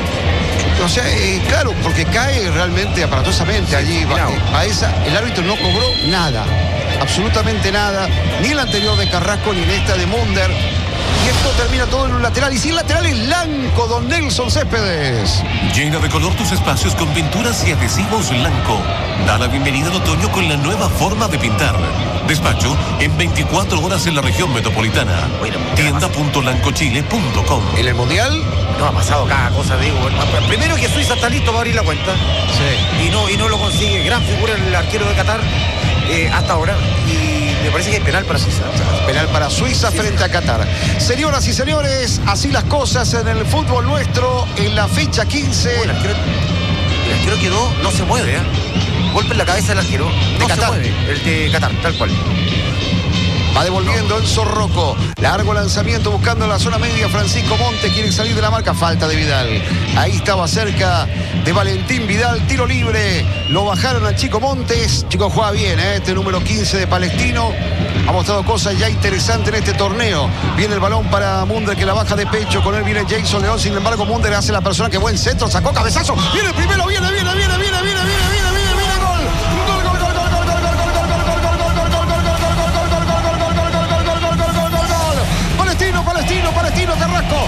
[SPEAKER 11] O sea, eh, claro, porque cae realmente aparatosamente allí. Baeza, el árbitro no cobró nada. Absolutamente nada. Ni el anterior de Carrasco, ni en esta de Munder. Y esto termina todo en un lateral. Y sin lateral es blanco, don Nelson Céspedes.
[SPEAKER 10] Llena de color tus espacios con pinturas y adhesivos Lanco. Da la bienvenida al otoño con la nueva forma de pintar. Despacho en veinticuatro horas en la región metropolitana. tienda punto lanco chile punto com.
[SPEAKER 11] ¿En el Mundial?
[SPEAKER 9] No ha pasado cada cosa, digo. Primero que Suiza está listo para abrir la cuenta.
[SPEAKER 11] Sí.
[SPEAKER 9] Y no, y no lo consigue. Gran figura el arquero de Qatar eh, hasta ahora. Y me parece que hay penal para Suiza.
[SPEAKER 11] Penal para Suiza
[SPEAKER 9] sí,
[SPEAKER 11] frente
[SPEAKER 9] sí.
[SPEAKER 11] a Qatar. Señoras y señores, así las cosas en el fútbol nuestro en la fecha quince.
[SPEAKER 9] Oh, el, arquero, el arquero quedó, no se mueve, ¿eh? Golpe en la cabeza del arquero.
[SPEAKER 11] De
[SPEAKER 9] no
[SPEAKER 11] Qatar.
[SPEAKER 9] se mueve. El de Qatar, tal cual.
[SPEAKER 11] Va devolviendo Enzo Rocco. Largo lanzamiento buscando la zona media. Francisco Monte quiere salir de la marca. Falta de Vidal. Ahí estaba cerca de Valentín Vidal. Tiro libre. Lo bajaron al Chico Montes. Chico juega bien, ¿eh? Este número quince de Palestino. Ha mostrado cosas ya interesantes en este torneo. Viene el balón para Munder que la baja de pecho. Con él viene Jason León. Sin embargo, Munder hace la persona que buen centro. Sacó cabezazo. Viene el primero. Viene, viene, viene, viene, viene, viene, viene, viene, viene. Gol. Gol, gol, gol, gol, gol, gol, gol, gol, gol, gol, gol, gol, gol, gol, gol, gol, Palestino, Palestino, Palestino, Carrasco.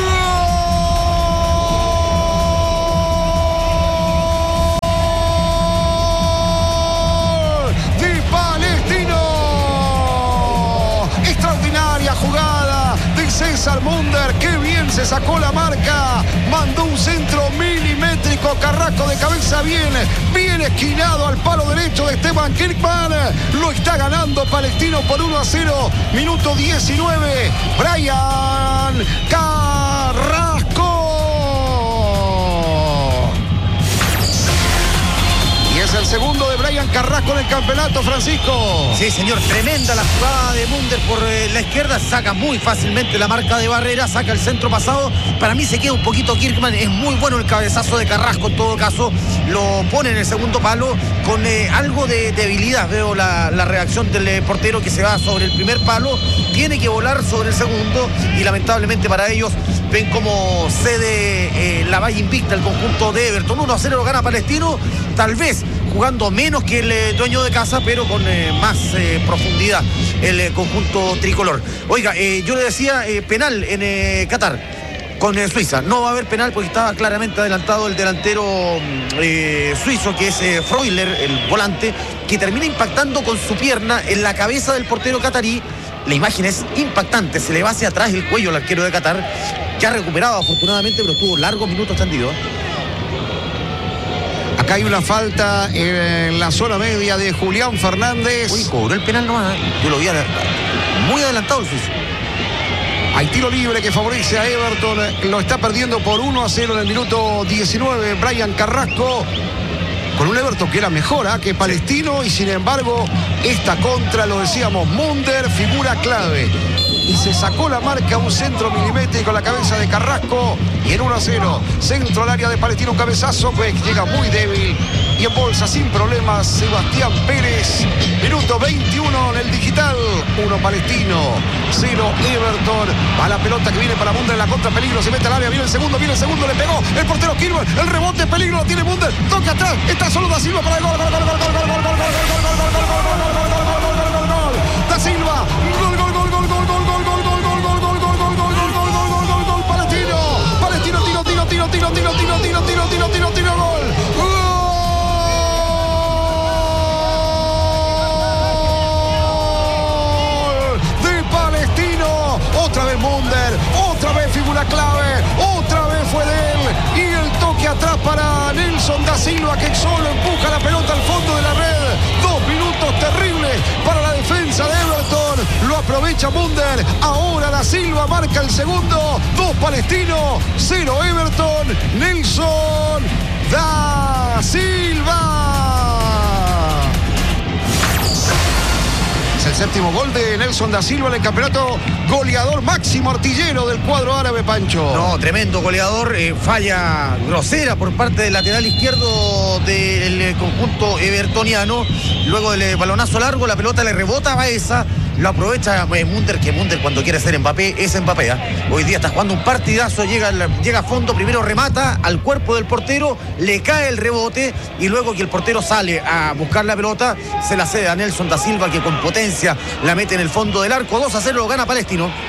[SPEAKER 11] ¡Gol de Palestino! Extraordinaria jugada de César Munder. Qué bien se sacó la marca. Mandó un centro milimétrico. Carrasco de cabeza bien, bien esquinado al palo derecho de Esteban Kirkman. Lo está ganando Palestino por uno a cero. Minuto diecinueve. Brian Carrasco. Y es el segundo de Brian Carrasco en el campeonato, Francisco.
[SPEAKER 9] Sí, señor, tremenda la jugada de Munder por eh, la izquierda, saca muy fácilmente la marca de barrera, saca el centro pasado. Para mí se queda un poquito Kirkman, es muy bueno el cabezazo de Carrasco, en todo caso lo pone en el segundo palo con eh, algo de debilidad. Veo la, la reacción del eh, portero que se va sobre el primer palo, tiene que volar sobre el segundo y lamentablemente para ellos ven como cede eh, la valla invicta el conjunto de Everton. uno a cero lo gana Palestino, tal vez jugando menos que el eh, dueño de casa, pero con eh, más eh, profundidad el eh, conjunto tricolor. Oiga, eh, yo le decía eh, penal en eh, Qatar con eh, Suiza. No va a haber penal porque estaba claramente adelantado el delantero eh, suizo, que es eh, Freuler, el volante, que termina impactando con su pierna en la cabeza del portero catarí. La imagen es impactante, se le va hacia atrás el cuello al arquero de Qatar, que ha recuperado afortunadamente, pero estuvo largos minutos tendido.
[SPEAKER 11] Acá hay una falta en la zona media de Julián Fernández.
[SPEAKER 9] Uy, cobró el penal nomás, ¿eh? Yo lo vi muy adelantado el suizo.
[SPEAKER 11] Hay tiro libre que favorece a Everton. Lo está perdiendo por uno a cero en el minuto diecinueve. Brian Carrasco. Con un Everton que era mejor ¿eh? que Palestino. Y sin embargo, esta contra, lo decíamos, Munder, figura clave. Y se sacó la marca, un centro milimétrico con la cabeza de Carrasco. Y en uno a cero, centro al área de Palestino, un cabezazo que llega muy débil. Y en bolsa sin problemas, Sebastián Pérez. Minuto veintiuno en el digital. uno Palestino, cero Everton. Va la pelota que viene para Munder en la contra, peligro. Se mete al área, viene el segundo, viene el segundo, le pegó el portero Kirman. El rebote, peligro, lo tiene Munder. Toca atrás, está solo Da Silva para el gol. Gol, gol, gol, gol, gol, gol, gol, gol, gol, gol, gol, gol, Da Silva. Gol, gol, gol, gol, gol, gol, gol, gol, gol, gol, gol, gol, gol, gol, gol, gol, gol, gol, gol, gol, Palestino. Palestino, tiro, tiro, tiro, tiro, tiro, tiro, tiro, tiro, tiro, tiro, tiro, gol. Otra vez Munder, otra vez figura clave, otra vez fue de él. Y el toque atrás para Nelson Da Silva, que solo empuja la pelota al fondo de la red. Dos minutos terribles para la defensa de Everton. Lo aprovecha Munder. Ahora Da Silva marca el segundo. Dos Palestino, cero Everton. Nelson Da Silva. El séptimo gol de Nelson Da Silva en el campeonato, goleador máximo artillero del cuadro árabe, Pancho.
[SPEAKER 9] No, tremendo goleador, eh, falla grosera por parte del lateral izquierdo del eh, conjunto evertoniano. Luego del eh, balonazo largo, la pelota le rebota a Baeza, lo aprovecha eh, Munder, que Munder cuando quiere ser Mbappé es Mbappé. ¿eh? Hoy día está jugando un partidazo, llega, llega a fondo, primero remata al cuerpo del portero, le cae el rebote y luego que el portero sale a buscar la pelota, se la cede a Nelson Da Silva, que con potencia la mete en el fondo del arco. Dos a cero lo gana Palestino.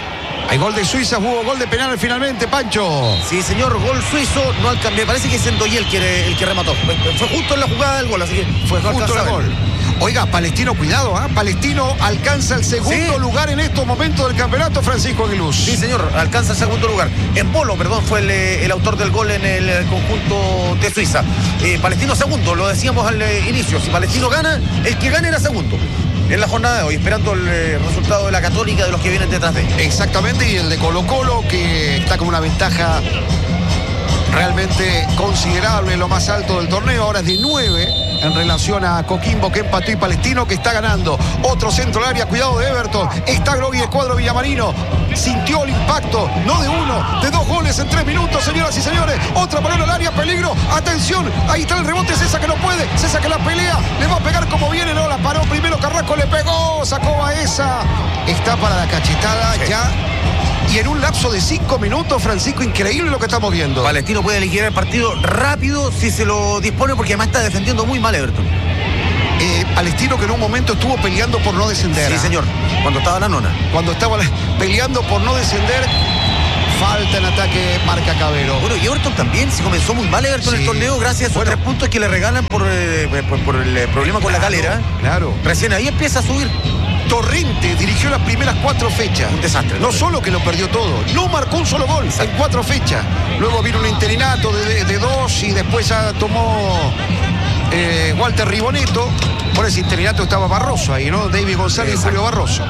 [SPEAKER 11] Hay gol de Suiza, hubo gol de penal finalmente, Pancho.
[SPEAKER 9] Sí, señor, gol suizo. No alca- me parece que es Endoyé el que, el que remató. Fue justo en la jugada del gol, así que
[SPEAKER 11] Fue
[SPEAKER 9] no
[SPEAKER 11] justo el
[SPEAKER 9] alcanza a ver.
[SPEAKER 11] gol. Oiga, Palestino, cuidado, ¿ah? Palestino alcanza el segundo
[SPEAKER 9] Sí.
[SPEAKER 11] lugar en estos momentos del campeonato, Francisco Aguiluz.
[SPEAKER 9] Sí, señor, alcanza el segundo lugar. En Bolo, perdón, fue el, el autor del gol en el conjunto de Suiza. Eh, Palestino segundo, lo decíamos al eh, inicio. Si Palestino gana, el que gane era segundo. En la jornada de hoy, esperando el eh, resultado de la Católica, de los que vienen detrás de él.
[SPEAKER 11] Exactamente, y el de Colo Colo, que está con una ventaja realmente considerable, lo más alto del torneo, ahora es de nueve en relación a Coquimbo, que empató, y Palestino, que está ganando. Otro centro al área, cuidado de Everton, está Grogui, el cuadro villamarino, sintió el impacto, no de uno, de dos goles en tres minutos, señoras y señores. Otra balón al área, peligro, atención, ahí está el rebote, César que no puede, César que la pelea, le va a pegar como viene, no la paró primero, Carrasco le pegó, sacó Baeza, está para la cachetada sí. ya. Y en un lapso de cinco minutos, Francisco, increíble lo que estamos viendo.
[SPEAKER 9] Palestino puede liquidar el partido rápido si se lo dispone, porque además está defendiendo muy mal Everton.
[SPEAKER 11] Eh, Palestino, que en un momento estuvo peleando por no descender.
[SPEAKER 9] Sí,
[SPEAKER 11] ¿eh?
[SPEAKER 9] señor, cuando estaba la nona.
[SPEAKER 11] Cuando estaba peleando por no descender, falta en ataque, marca Cabero.
[SPEAKER 9] Bueno, y Everton también, se comenzó muy mal Everton sí. el torneo, gracias a esos bueno. tres puntos que le regalan por, eh, por, por el problema con claro, la calera.
[SPEAKER 11] Claro.
[SPEAKER 9] Recién ahí empieza a subir.
[SPEAKER 11] Torrente dirigió las primeras cuatro fechas.
[SPEAKER 9] Un desastre.
[SPEAKER 11] No solo que lo perdió todo, no marcó un solo gol Exacto. en cuatro fechas. Luego vino un interinato de, de, de dos y después ya tomó eh, Walter Riboneto. Por ese interinato estaba Barroso ahí, ¿no? David González Exacto. y Julio Barroso.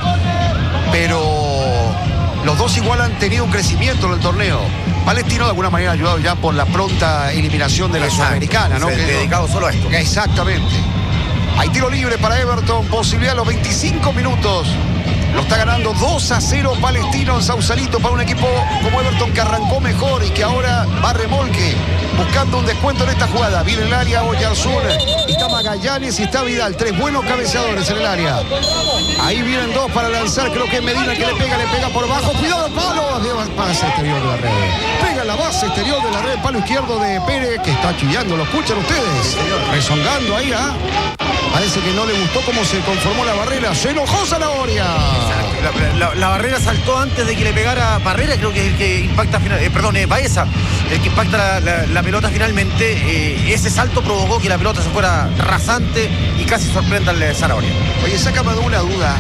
[SPEAKER 11] Pero los dos igual han tenido un crecimiento en el torneo. Palestino de alguna manera ayudado ya por la pronta eliminación de la Exacto. Sudamericana, ¿no?
[SPEAKER 9] Que dedicado
[SPEAKER 11] no...
[SPEAKER 9] solo a esto.
[SPEAKER 11] Exactamente. Hay tiro libre para Everton, posibilidad a los veinticinco minutos. Lo está ganando dos a cero Palestino en Sausalito, para un equipo como Everton que arrancó mejor y que ahora va a remolque, buscando un descuento en esta jugada. Viene el área, Oyarzún, está Magallanes y está Vidal. Tres buenos cabeceadores en el área. Ahí vienen dos para lanzar, creo que es Medina que le pega, le pega por bajo. Cuidado, palo, de base exterior de la red. Pega la base exterior de la red, palo izquierdo de Pérez, que está chillando, ¿lo escuchan ustedes? Rezongando ahí, ¿ah? Parece que no le gustó cómo se conformó la barrera. Se enojó Zanahoria.
[SPEAKER 9] La, la, la barrera saltó antes de que le pegara Barrera, creo que es el que impacta final, eh, perdón, eh, Baeza, el que impacta la, la, la pelota finalmente. Eh, ese salto provocó que la pelota se fuera rasante y casi sorprenda al Zanahoria.
[SPEAKER 11] Oye, sácame de una duda.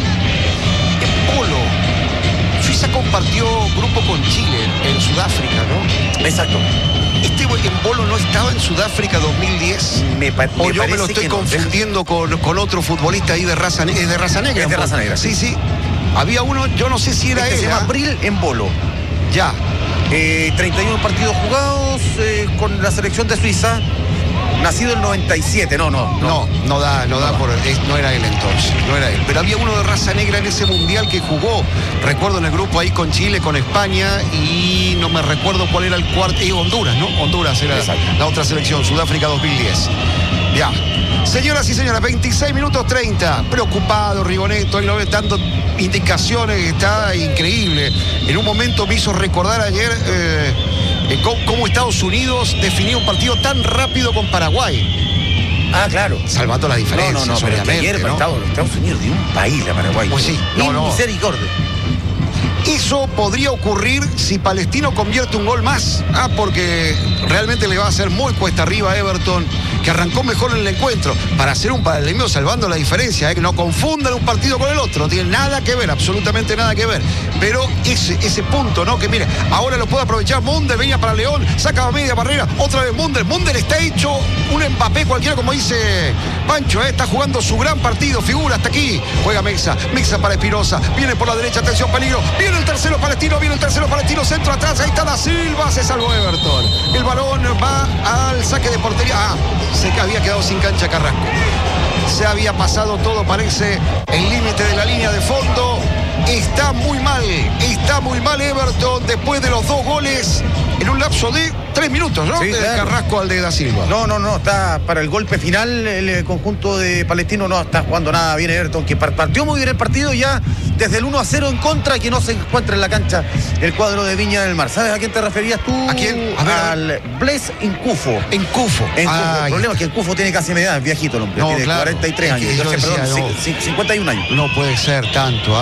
[SPEAKER 11] En polo, Suiza compartió grupo con Chile en Sudáfrica, ¿no?
[SPEAKER 9] Exacto.
[SPEAKER 11] ¿Este en Bolo no estaba en Sudáfrica dos mil diez?
[SPEAKER 9] Me, me
[SPEAKER 11] o yo me lo estoy confundiendo no. con, con otro futbolista ahí de raza, es de raza negra.
[SPEAKER 9] Es de raza negra.
[SPEAKER 11] Sí, sí. Había uno, yo no sé si era
[SPEAKER 9] este
[SPEAKER 11] él.
[SPEAKER 9] Se llama Bril en Bolo.
[SPEAKER 11] Ya.
[SPEAKER 9] Eh, treinta y uno partidos jugados eh, con la selección de Suiza. Nacido en noventa y siete, no, no.
[SPEAKER 11] No, no, no da, no, no da, da. Por, es, no era él entonces, no era él. Pero había uno de raza negra en ese mundial que jugó, recuerdo en el grupo ahí con Chile, con España, y no me recuerdo cuál era el cuarto, y Honduras, ¿no? Honduras era Exacto. la otra selección, Sudáfrica dos mil diez. Ya. Señoras y señores, veintiséis minutos treinta. Preocupado Riboneto, dando indicaciones, está increíble. En un momento me hizo recordar ayer eh, eh, cómo, cómo Estados Unidos definió un partido tan rápido con Paraguay.
[SPEAKER 9] Ah, claro.
[SPEAKER 11] Salvando las diferencias,
[SPEAKER 9] no, no, no,
[SPEAKER 11] obviamente.
[SPEAKER 9] Pero ayer,
[SPEAKER 11] ¿no?
[SPEAKER 9] Estados, Estados Unidos de un país, la Paraguay.
[SPEAKER 11] Pues sí,
[SPEAKER 9] no, no. Misericordia.
[SPEAKER 11] Eso podría ocurrir si Palestino convierte un gol más. Ah, porque realmente le va a hacer muy cuesta arriba a Everton, que arrancó mejor en el encuentro. Para hacer un paralelismo salvando la diferencia, ¿eh? Que no confundan un partido con el otro. No tiene nada que ver, absolutamente nada que ver. Pero ese, ese punto, ¿no? Que mire, ahora lo puede aprovechar Munder, venía para León, saca a media barrera, otra vez Munder. Munder está hecho un Mbappé cualquiera, como dice Pancho, ¿eh? Está jugando su gran partido, figura hasta aquí. Juega Mexa, Mexa para Espinosa, viene por la derecha, atención, peligro. Viene el tercero Palestino, viene el tercero Palestino, centro atrás, ahí está Da Silva, se salvó Everton. El balón va al saque de portería. Ah, se había quedado sin cancha Carrasco. Se había pasado todo, parece, el límite de la línea de fondo. Está muy mal, está muy mal Everton después de los dos goles en un lapso de tres minutos, ¿no?
[SPEAKER 9] Sí,
[SPEAKER 11] de
[SPEAKER 9] claro.
[SPEAKER 11] Carrasco al de Da Silva.
[SPEAKER 9] No, no, no, está para el golpe final el conjunto de Palestino, no está jugando nada bien Everton, que partió muy bien el partido ya desde el uno a cero en contra, que no se encuentra en la cancha el cuadro de Viña del Mar. ¿Sabes a quién te referías tú?
[SPEAKER 11] ¿A quién? A ver,
[SPEAKER 9] al Blaise Encufo.
[SPEAKER 11] Encufo.
[SPEAKER 9] Ah, el problema es que Encufo tiene casi mi edad, viejito el hombre,
[SPEAKER 11] no,
[SPEAKER 9] tiene
[SPEAKER 11] claro.
[SPEAKER 9] cuarenta y tres años,
[SPEAKER 11] Es que
[SPEAKER 9] yo
[SPEAKER 11] yo
[SPEAKER 9] sé,
[SPEAKER 11] decía,
[SPEAKER 9] perdón,
[SPEAKER 11] no,
[SPEAKER 9] cincuenta y un años.
[SPEAKER 11] No puede ser tanto, ¿ah? ¿eh?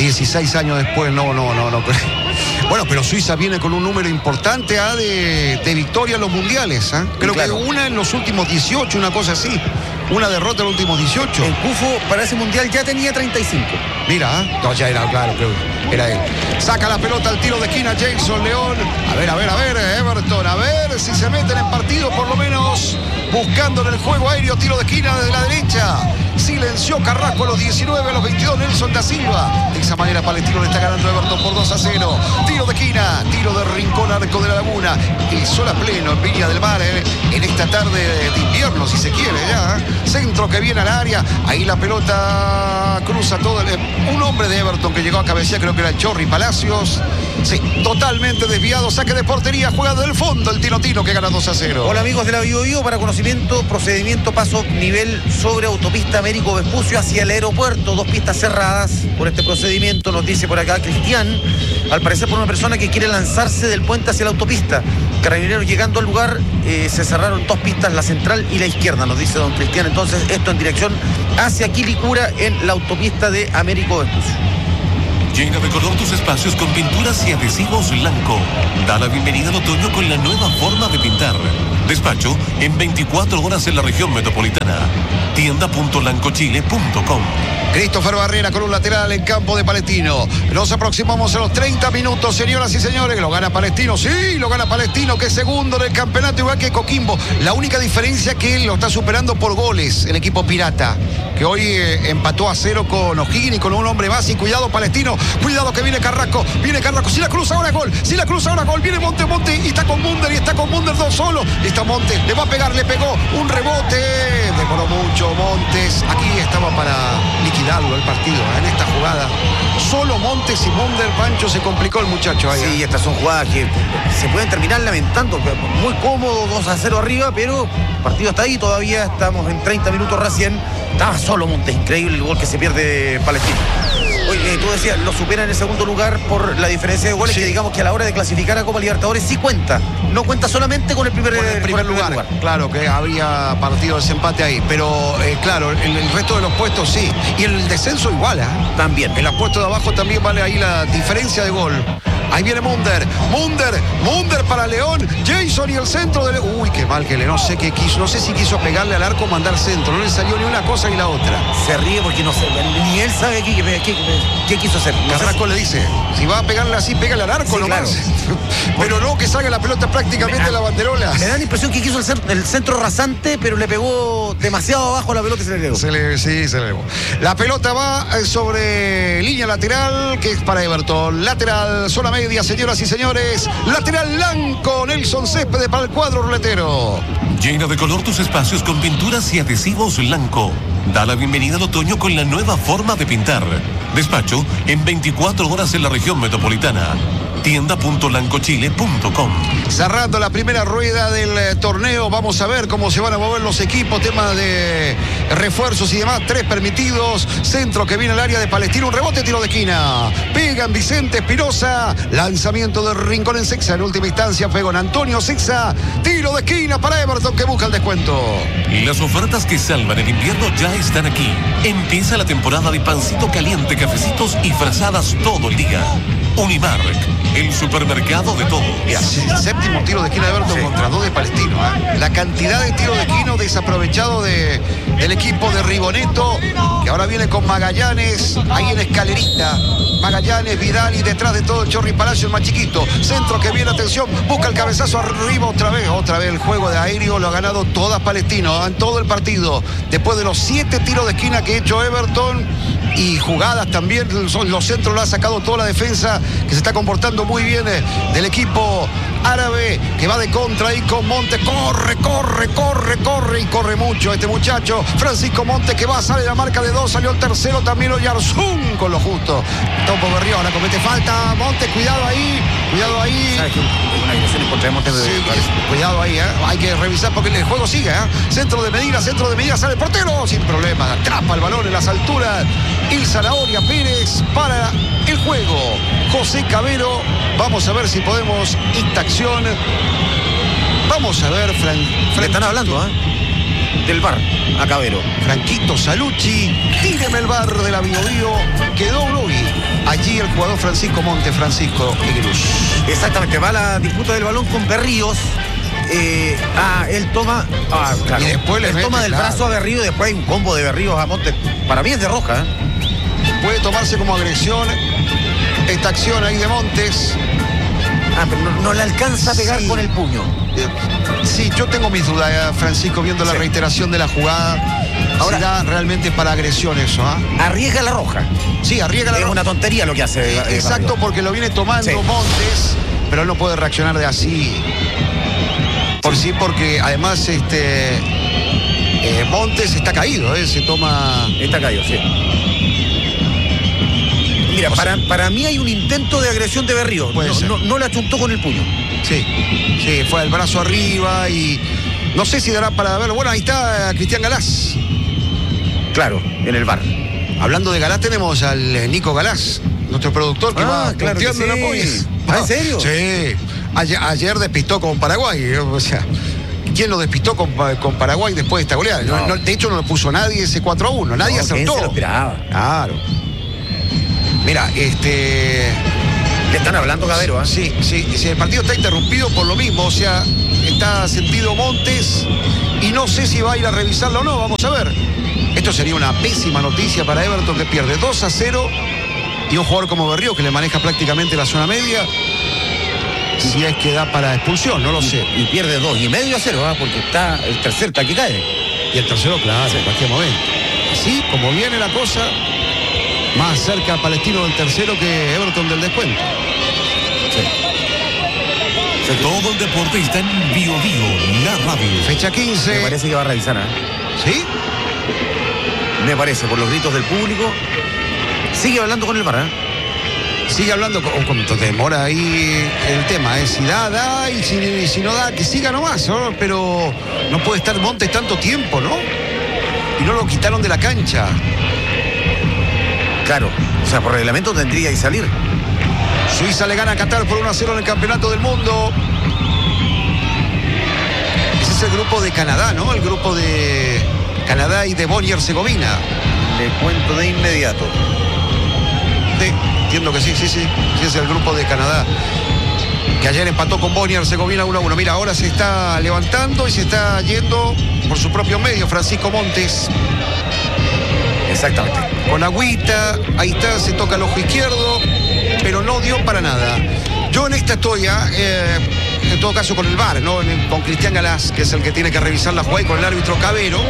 [SPEAKER 11] dieciséis años después, no, no, no, no. Bueno, pero Suiza viene con un número importante ¿ah? de, de victorias en los mundiales. ¿ah? Creo claro. que una en los últimos dieciocho, una cosa así. Una derrota en los últimos dieciocho.
[SPEAKER 9] El Cufo para ese mundial ya tenía treinta y cinco.
[SPEAKER 11] Mira, no, ya era, claro, creo que era él. Saca la pelota al tiro de esquina Jason León. A ver, a ver, a ver, Everton, a ver si se meten en partido por lo menos. Buscando en el juego aéreo, tiro de esquina desde la derecha. Silenció Carrasco a los diecinueve, a los veintidós, Nelson da Silva. De esa manera Palestino le está ganando a Everton por dos a cero. Tiro de esquina, tiro de rincón, arco de la Laguna. El sol a pleno en Viña del Mar, eh, en esta tarde de invierno, si se quiere ya. Eh. Centro que viene al área. Ahí la pelota cruza todo. El, un hombre de Everton que llegó a cabecear, creo que era el Chorri Palacios. Sí, totalmente desviado. Saque de portería, juega del fondo el Tino Tino que gana dos a cero.
[SPEAKER 9] Hola amigos de la Bio Bio, para conocimiento, procedimiento, paso nivel sobre autopista Américo Vespucio hacia el aeropuerto. Dos pistas cerradas por este procedimiento, nos dice por acá Cristian. Al parecer por una persona que quiere lanzarse del puente hacia la autopista. Carabineros llegando al lugar, eh, se cerraron dos pistas, la central y la izquierda, nos dice don Cristian. Entonces esto en dirección hacia Quilicura en la autopista de Américo Vespucio.
[SPEAKER 10] Llena de color tus espacios con pinturas y adhesivos Lanco. Da la bienvenida al otoño con la nueva forma de pintar. Despacho en veinticuatro horas en la región metropolitana. tienda punto lancochile punto com.
[SPEAKER 11] Christopher Barrera con un lateral en campo de Palestino. Nos aproximamos a los treinta minutos, señoras y señores. Lo gana Palestino, sí, lo gana Palestino, que es segundo en el campeonato, igual que Coquimbo. La única diferencia es que él lo está superando por goles, el equipo pirata, que hoy eh, empató a cero con O'Higgins y con un hombre más. Y cuidado Palestino, cuidado que viene Carrasco, viene Carrasco. Si la cruza ahora gol, si la cruza ahora gol, viene Monte, Monte y está con Munder y está con Munder dos solo. Está Monte, le va a pegar, le pegó, un rebote, demoró mucho Montes. Aquí estaba para liquidarlo el partido, ¿eh? En esta jugada. Solo Montes y Munder, Pancho, se complicó el muchacho ahí.
[SPEAKER 9] Sí, estas son jugadas que se pueden terminar lamentando. Muy cómodo, dos a cero arriba, pero el partido está ahí todavía. Estamos en treinta minutos recién. Estaba solo Montes, increíble el gol que se pierde Palestino. Oye, tú decías, lo supera en el segundo lugar por la diferencia de goles, sí. Que digamos que a la hora de clasificar a Copa Libertadores sí cuenta. No cuenta solamente con el primer,
[SPEAKER 11] con el primer, con el lugar. primer lugar. Claro, que habría partido de desempate ahí. Pero, eh, claro, en el resto de los puestos sí. Y el descenso igual, ¿eh?
[SPEAKER 9] También.
[SPEAKER 11] En los puestos de abajo también vale ahí la diferencia de gol. Ahí viene Munder, Munder, Munder para León, Jason y el centro de León. Uy, qué mal que le, no sé qué quiso, no sé si quiso pegarle al arco o mandar centro, no le salió ni una cosa ni la otra.
[SPEAKER 9] Se ríe porque no sé, ni él sabe qué, qué, qué, qué quiso hacer.
[SPEAKER 11] No Carrasco si... le dice, si va a pegarle así, pégale al arco, sí, nomás. Claro. Pero no que salga la pelota prácticamente de la banderola.
[SPEAKER 9] Me da la impresión que quiso el centro, el centro rasante, pero le pegó demasiado abajo la pelota y se le pegó.
[SPEAKER 11] Se le, sí, se le pegó. La pelota va sobre línea lateral, que es para Everton. Lateral, zona media, señoras y señores. Lateral blanco, Nelson Céspedes para el cuadro ruletero.
[SPEAKER 10] Llena de color tus espacios con pinturas y adhesivos Lanco. Da la bienvenida al otoño con la nueva forma de pintar. Despacho en veinticuatro horas en la región metropolitana. tienda punto lancochile punto com.
[SPEAKER 11] Cerrando la primera rueda del eh, torneo, vamos a ver cómo se van a mover los equipos, tema de refuerzos y demás. Tres permitidos, centro que viene al área de Palestino, un rebote, tiro de esquina. Pegan Vicente Espinosa, lanzamiento de Rincón en Sexa, en última instancia pegó en Antonio Sexa, tiro de esquina para Everton que busca el descuento.
[SPEAKER 10] Las ofertas que salvan el invierno ya están aquí. Empieza la temporada de pancito caliente, cafecitos y frazadas todo el día. Unimark, el supermercado de todo.
[SPEAKER 11] Mira, séptimo tiro de esquina de Everton, sí, contra dos de Palestino, ¿eh? La cantidad de tiros de esquina desaprovechado de, del equipo de Riboneto, que ahora viene con Magallanes, ahí en escalerita. Magallanes, Vidal y detrás de todo el Chorri Palacio, el más chiquito. Centro que viene, atención, busca el cabezazo arriba otra vez. Otra vez el juego de aéreo lo ha ganado todas Palestino, en todo el partido. Después de los siete tiros de esquina que ha hecho Everton y jugadas también, los centros lo ha sacado toda la defensa, que se está comportando muy bien eh, del equipo árabe, que va de contra ahí con Monte. Corre, corre, corre, corre y corre mucho este muchacho. Francisco Monte que va, sale la marca de dos, salió el tercero también Oyarzún con lo justo. Topo Berrío, ahora comete falta. Monte, cuidado ahí, cuidado ahí.
[SPEAKER 9] ¿Sabes que una agresión en contra de Monte?
[SPEAKER 11] Sí, cuidado ahí, ¿eh? Hay que revisar porque el juego sigue, ¿eh? Centro de Medina, centro de Medina, sale el portero sin problema. Atrapa el balón en las alturas. Il Zanahoria Pérez para el juego. José Cabero, vamos a ver si podemos esta acción. Vamos a ver, Fran.
[SPEAKER 9] Fran están hablando, ¿eh? del V A R a Cabero.
[SPEAKER 11] Franquito Salucci, tíreme el V A R de la Bio Bio, quedó Brugui. Allí el jugador Francisco Monte, Francisco Iglus.
[SPEAKER 9] Exactamente, va la disputa del balón con Berríos. Eh, ah, él toma. Ah, claro.
[SPEAKER 11] Y después le
[SPEAKER 9] él
[SPEAKER 11] mete,
[SPEAKER 9] toma del
[SPEAKER 11] claro.
[SPEAKER 9] brazo a Berríos y después hay un combo de Berríos a Montes. Para mí es de roja, ¿eh?
[SPEAKER 11] Puede tomarse como agresión esta acción ahí de Montes.
[SPEAKER 9] Ah, pero no, no le alcanza a pegar
[SPEAKER 11] Sí.
[SPEAKER 9] con el puño.
[SPEAKER 11] Eh, Sí, yo tengo mis dudas, eh, Francisco, viendo la
[SPEAKER 9] Sí.
[SPEAKER 11] reiteración de la jugada.
[SPEAKER 9] Ahora-
[SPEAKER 11] Si da realmente para agresión eso, ¿ah?
[SPEAKER 9] Arriesga la roja.
[SPEAKER 11] Sí, arriesga la
[SPEAKER 9] Es
[SPEAKER 11] roja.
[SPEAKER 9] una tontería lo que hace. eh,
[SPEAKER 11] Exacto,
[SPEAKER 9] Berríos.
[SPEAKER 11] porque lo viene tomando
[SPEAKER 9] Sí.
[SPEAKER 11] Montes, pero él no puede reaccionar de así. Por sí, porque además este eh, Montes está caído, ¿eh? Se toma.
[SPEAKER 9] Está caído, sí. Mira, para, para mí hay un intento de agresión de Berríos.
[SPEAKER 11] Puede
[SPEAKER 9] No,
[SPEAKER 11] ser.
[SPEAKER 9] no, no le achuntó con el puño.
[SPEAKER 11] Sí, sí, fue el brazo arriba y no sé si dará para verlo. Bueno, ahí está Cristian Galás.
[SPEAKER 9] Claro, en el V A R.
[SPEAKER 11] Hablando de Galás, tenemos al eh, Nico Galás, nuestro productor que
[SPEAKER 9] Ah,
[SPEAKER 11] va
[SPEAKER 9] claro que
[SPEAKER 11] punteando
[SPEAKER 9] sí.
[SPEAKER 11] la polla.
[SPEAKER 9] Ah, ¿en serio?
[SPEAKER 11] Sí. Ayer, ayer despistó con Paraguay. eh, O sea, ¿quién lo despistó con, con Paraguay después de esta goleada? No,
[SPEAKER 9] No.
[SPEAKER 11] no, de hecho, no lo puso nadie ese cuatro a uno. Nadie
[SPEAKER 9] No, ¿quién
[SPEAKER 11] acertó.
[SPEAKER 9] se lo esperaba?
[SPEAKER 11] Claro. Mira, este.
[SPEAKER 9] Le están hablando Cabero, ¿ah?
[SPEAKER 11] Sí, sí, sí, el partido está interrumpido por lo mismo, o sea, está sentido Montes y no sé si va a ir a revisarlo o no, vamos a ver. Esto sería una pésima noticia para Everton, que pierde dos a cero y un jugador como Berríos que le maneja prácticamente la zona media, si es que da para expulsión, no lo sé.
[SPEAKER 9] Y pierde dos y medio a cero, ¿ah? Porque está el tercer está que cae.
[SPEAKER 11] Y el tercero, claro, en cualquier momento. Así como viene la cosa, más cerca Palestino del tercero que Everton del descuento.
[SPEAKER 10] Todo el deporte está en Bio Bio, la radio.
[SPEAKER 11] Fecha quince.
[SPEAKER 9] Me parece que va a revisar, ¿ah?
[SPEAKER 11] ¿Sí?
[SPEAKER 9] Me parece, por los gritos del público. Sigue hablando con el V A R, ¿eh?
[SPEAKER 11] Sigue hablando con, con demora ahí el tema, ¿eh? Si da, da, y si, si no da, que siga nomás, ¿no? Pero no puede estar Montes tanto tiempo, ¿no? Y no lo quitaron de la cancha.
[SPEAKER 9] Claro, o sea, por reglamento tendría que salir.
[SPEAKER 11] Suiza le gana a Qatar por uno a cero en el Campeonato del Mundo. Ese es el grupo de Canadá, ¿no? El grupo de Canadá y de Bosnia y Herzegovina.
[SPEAKER 9] Le cuento de inmediato.
[SPEAKER 11] Sí, entiendo que sí, sí, sí. Sí, es el grupo de Canadá, que ayer empató con Bosnia y Herzegovina uno a uno. Mira, ahora se está levantando y se está yendo por su propio medio Francisco Montes.
[SPEAKER 9] Exactamente.
[SPEAKER 11] Con agüita, ahí está, se toca el ojo izquierdo, pero no dio para nada. Yo en esta estoy, eh, en todo caso con el V A R, ¿no? Con Cristian Galás, que es el que tiene que revisar la jugada, y con el árbitro Cabero.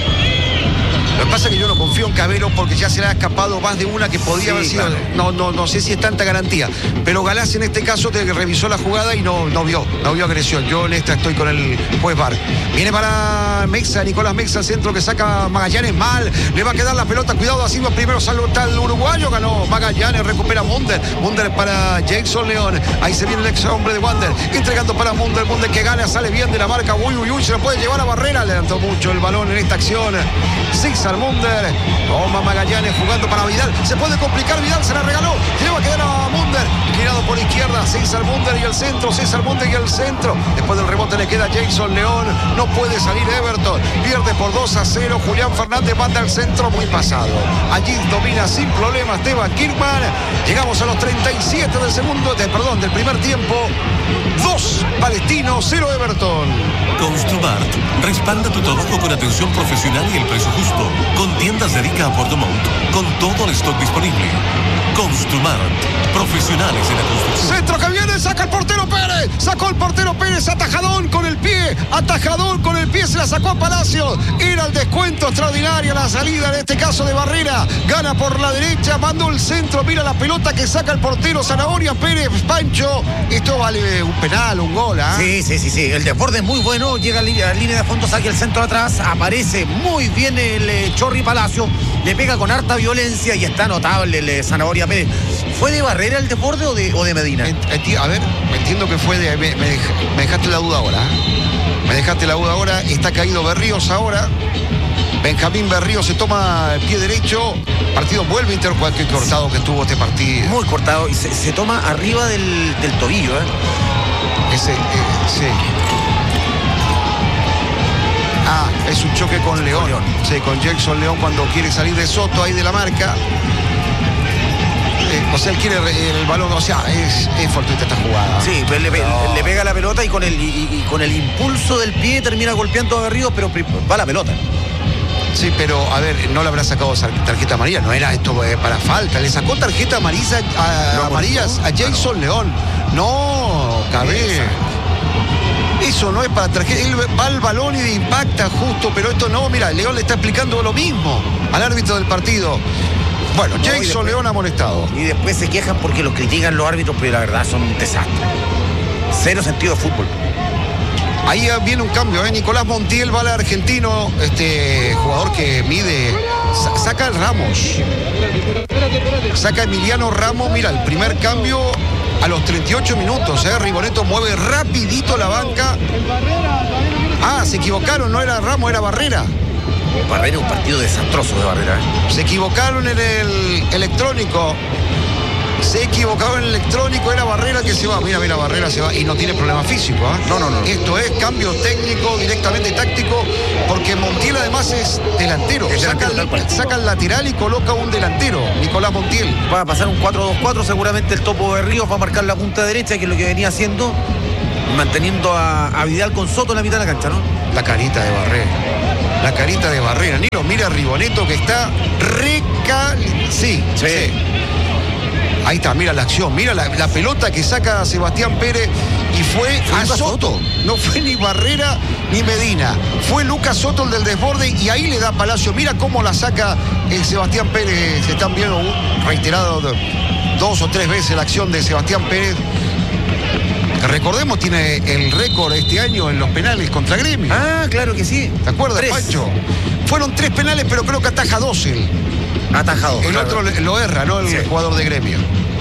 [SPEAKER 11] Lo que pasa es que yo no confío en Cabero porque ya se le ha escapado más de una que podía
[SPEAKER 9] Sí,
[SPEAKER 11] haber sido.
[SPEAKER 9] claro.
[SPEAKER 11] No, no, no sé si es tanta garantía. Pero Galás en este caso te revisó la jugada y no, no vio, no vio agresión. Yo en esta estoy con el juez V A R. Viene para Mexa, Nicolás Mexa, centro que saca Magallanes mal. Le va a quedar la pelota, cuidado, así va primero, salta el uruguayo, ganó Magallanes, recupera Munder. Munder para Jackson León. Ahí se viene el ex hombre de Wander, entregando para Munder. Munder que gana, sale bien de la marca. Uy, uy, uy, se lo puede llevar a Barrera. Le levantó mucho el balón en esta acción. César Munder. Toma Magallanes jugando para Vidal. Se puede complicar, Vidal se la regaló. Le va a quedar a Munder. Girado por izquierda, César Munder y el centro. César Munder y el centro. Después del rebote le queda Jason León. No puede salir Everton. Pierde por dos a cero. Julián Fernández manda al centro muy pasado. Allí domina sin problemas Esteban Kirkman. Llegamos a los treinta y siete del segundo, de, perdón, del primer tiempo. dos Palestino, cero Everton.
[SPEAKER 10] Construmart respalda tu trabajo con atención profesional y el precio justo. Con tiendas dedica a Puerto Montt, con todo el stock disponible. Construmart, profesionales en la construcción.
[SPEAKER 11] Centro que viene, saca el portero Pérez. Sacó el portero Pérez, atajadón con el pie. Atajadón con el pie, se la sacó a Palacios. Era el descuento extraordinario, la salida en este caso de Barrera. Gana por la derecha, mandó el centro. Mira la pelota que saca el portero Zanahoria Pérez, Pancho. Esto vale un penal, un gol, ¿ah?
[SPEAKER 9] Sí, sí, sí, sí. El desborde es muy bueno. Llega a la línea, a la línea de fondo, saca el centro atrás. Aparece muy bien el eh, Chorri Palacio. Le pega con harta violencia y está notable el eh, Zanahoria Pérez. ¿Fue de Barrera el desborde o de, o de Medina?
[SPEAKER 11] Enti- A ver, entiendo que fue de. Me, me dej- me dejaste la duda ahora. ¿eh? Me dejaste la duda ahora. Está caído Berríos ahora. Benjamín Berríos se toma el pie derecho. Partido vuelve a interjugar. Qué cortado que estuvo este partido.
[SPEAKER 9] Muy cortado y se, se toma arriba del, del tobillo, ¿eh?
[SPEAKER 11] Ese, eh, sí. Ah, es un choque con León. León. Sí, con Jackson León cuando quiere salir de Soto ahí de la marca. Eh, o sea, él quiere el balón, o sea, es, es fortuita esta jugada.
[SPEAKER 9] Sí, pues le, no. le pega la pelota y con el y, y con el impulso del pie termina golpeando a Berríos, pero va la pelota.
[SPEAKER 11] Sí, pero a ver, no le habrá sacado tarjeta amarilla, no era esto eh, para falta. Le sacó tarjeta amarilla a, no, amarillas a Jason no. León. No, Cabé. Eso no es para tarjeta. Él va al balón y impacta justo, pero esto no. Mira, León le está explicando lo mismo al árbitro del partido. Bueno, no, Jason después, León amonestado.
[SPEAKER 9] Y después se quejan porque los critican los árbitros, pero la verdad son un desastre. Cero sentido de fútbol.
[SPEAKER 11] Ahí viene un cambio, ¿eh? Nicolás Montiel, vale argentino, este jugador que mide, saca el Ramos. Saca Emiliano Ramos, mira, el primer cambio a los treinta y ocho minutos, ¿eh? Riboneto mueve rapidito la banca. Ah, se equivocaron, no era Ramos, era Barrera.
[SPEAKER 9] Barrera, un partido desastroso de Barrera, ¿eh?
[SPEAKER 11] Se equivocaron en el electrónico. Se equivocaba en el electrónico, era Barrera que se va. Mira, mira, Barrera se va y no tiene problema físico, ¿eh?
[SPEAKER 9] No, no, no.
[SPEAKER 11] Esto es cambio técnico, directamente táctico, porque Montiel además es delantero. Es saca, delantero el, saca el lateral y coloca un delantero, Nicolás Montiel.
[SPEAKER 9] Va a pasar un cuatro dos cuatro, seguramente el Topo Berríos va a marcar la punta derecha, que es lo que venía haciendo, manteniendo a, a Vidal con Soto en la mitad de la cancha, ¿no?
[SPEAKER 11] La carita de Barrera. La carita de Barrera. Ni lo mira Riboneto que está recal... Sí, sí. sí. Ahí está, mira la acción, mira la, la pelota que saca Sebastián Pérez y fue a Soto. Soto. No fue ni Barrera ni Medina. Fue Lucas Soto el del desborde y ahí le da Palacio. Mira cómo la saca el Sebastián Pérez. Se están viendo reiterado dos o tres veces la acción de Sebastián Pérez. Recordemos, tiene el récord este año en los penales contra Gremio.
[SPEAKER 9] Ah, claro que sí.
[SPEAKER 11] ¿Te acuerdas, tres. Pancho? Fueron tres penales, pero creo que ataja dos él.
[SPEAKER 9] Atajado.
[SPEAKER 11] El claro. otro lo erra, ¿no? El sí. jugador de Gremio.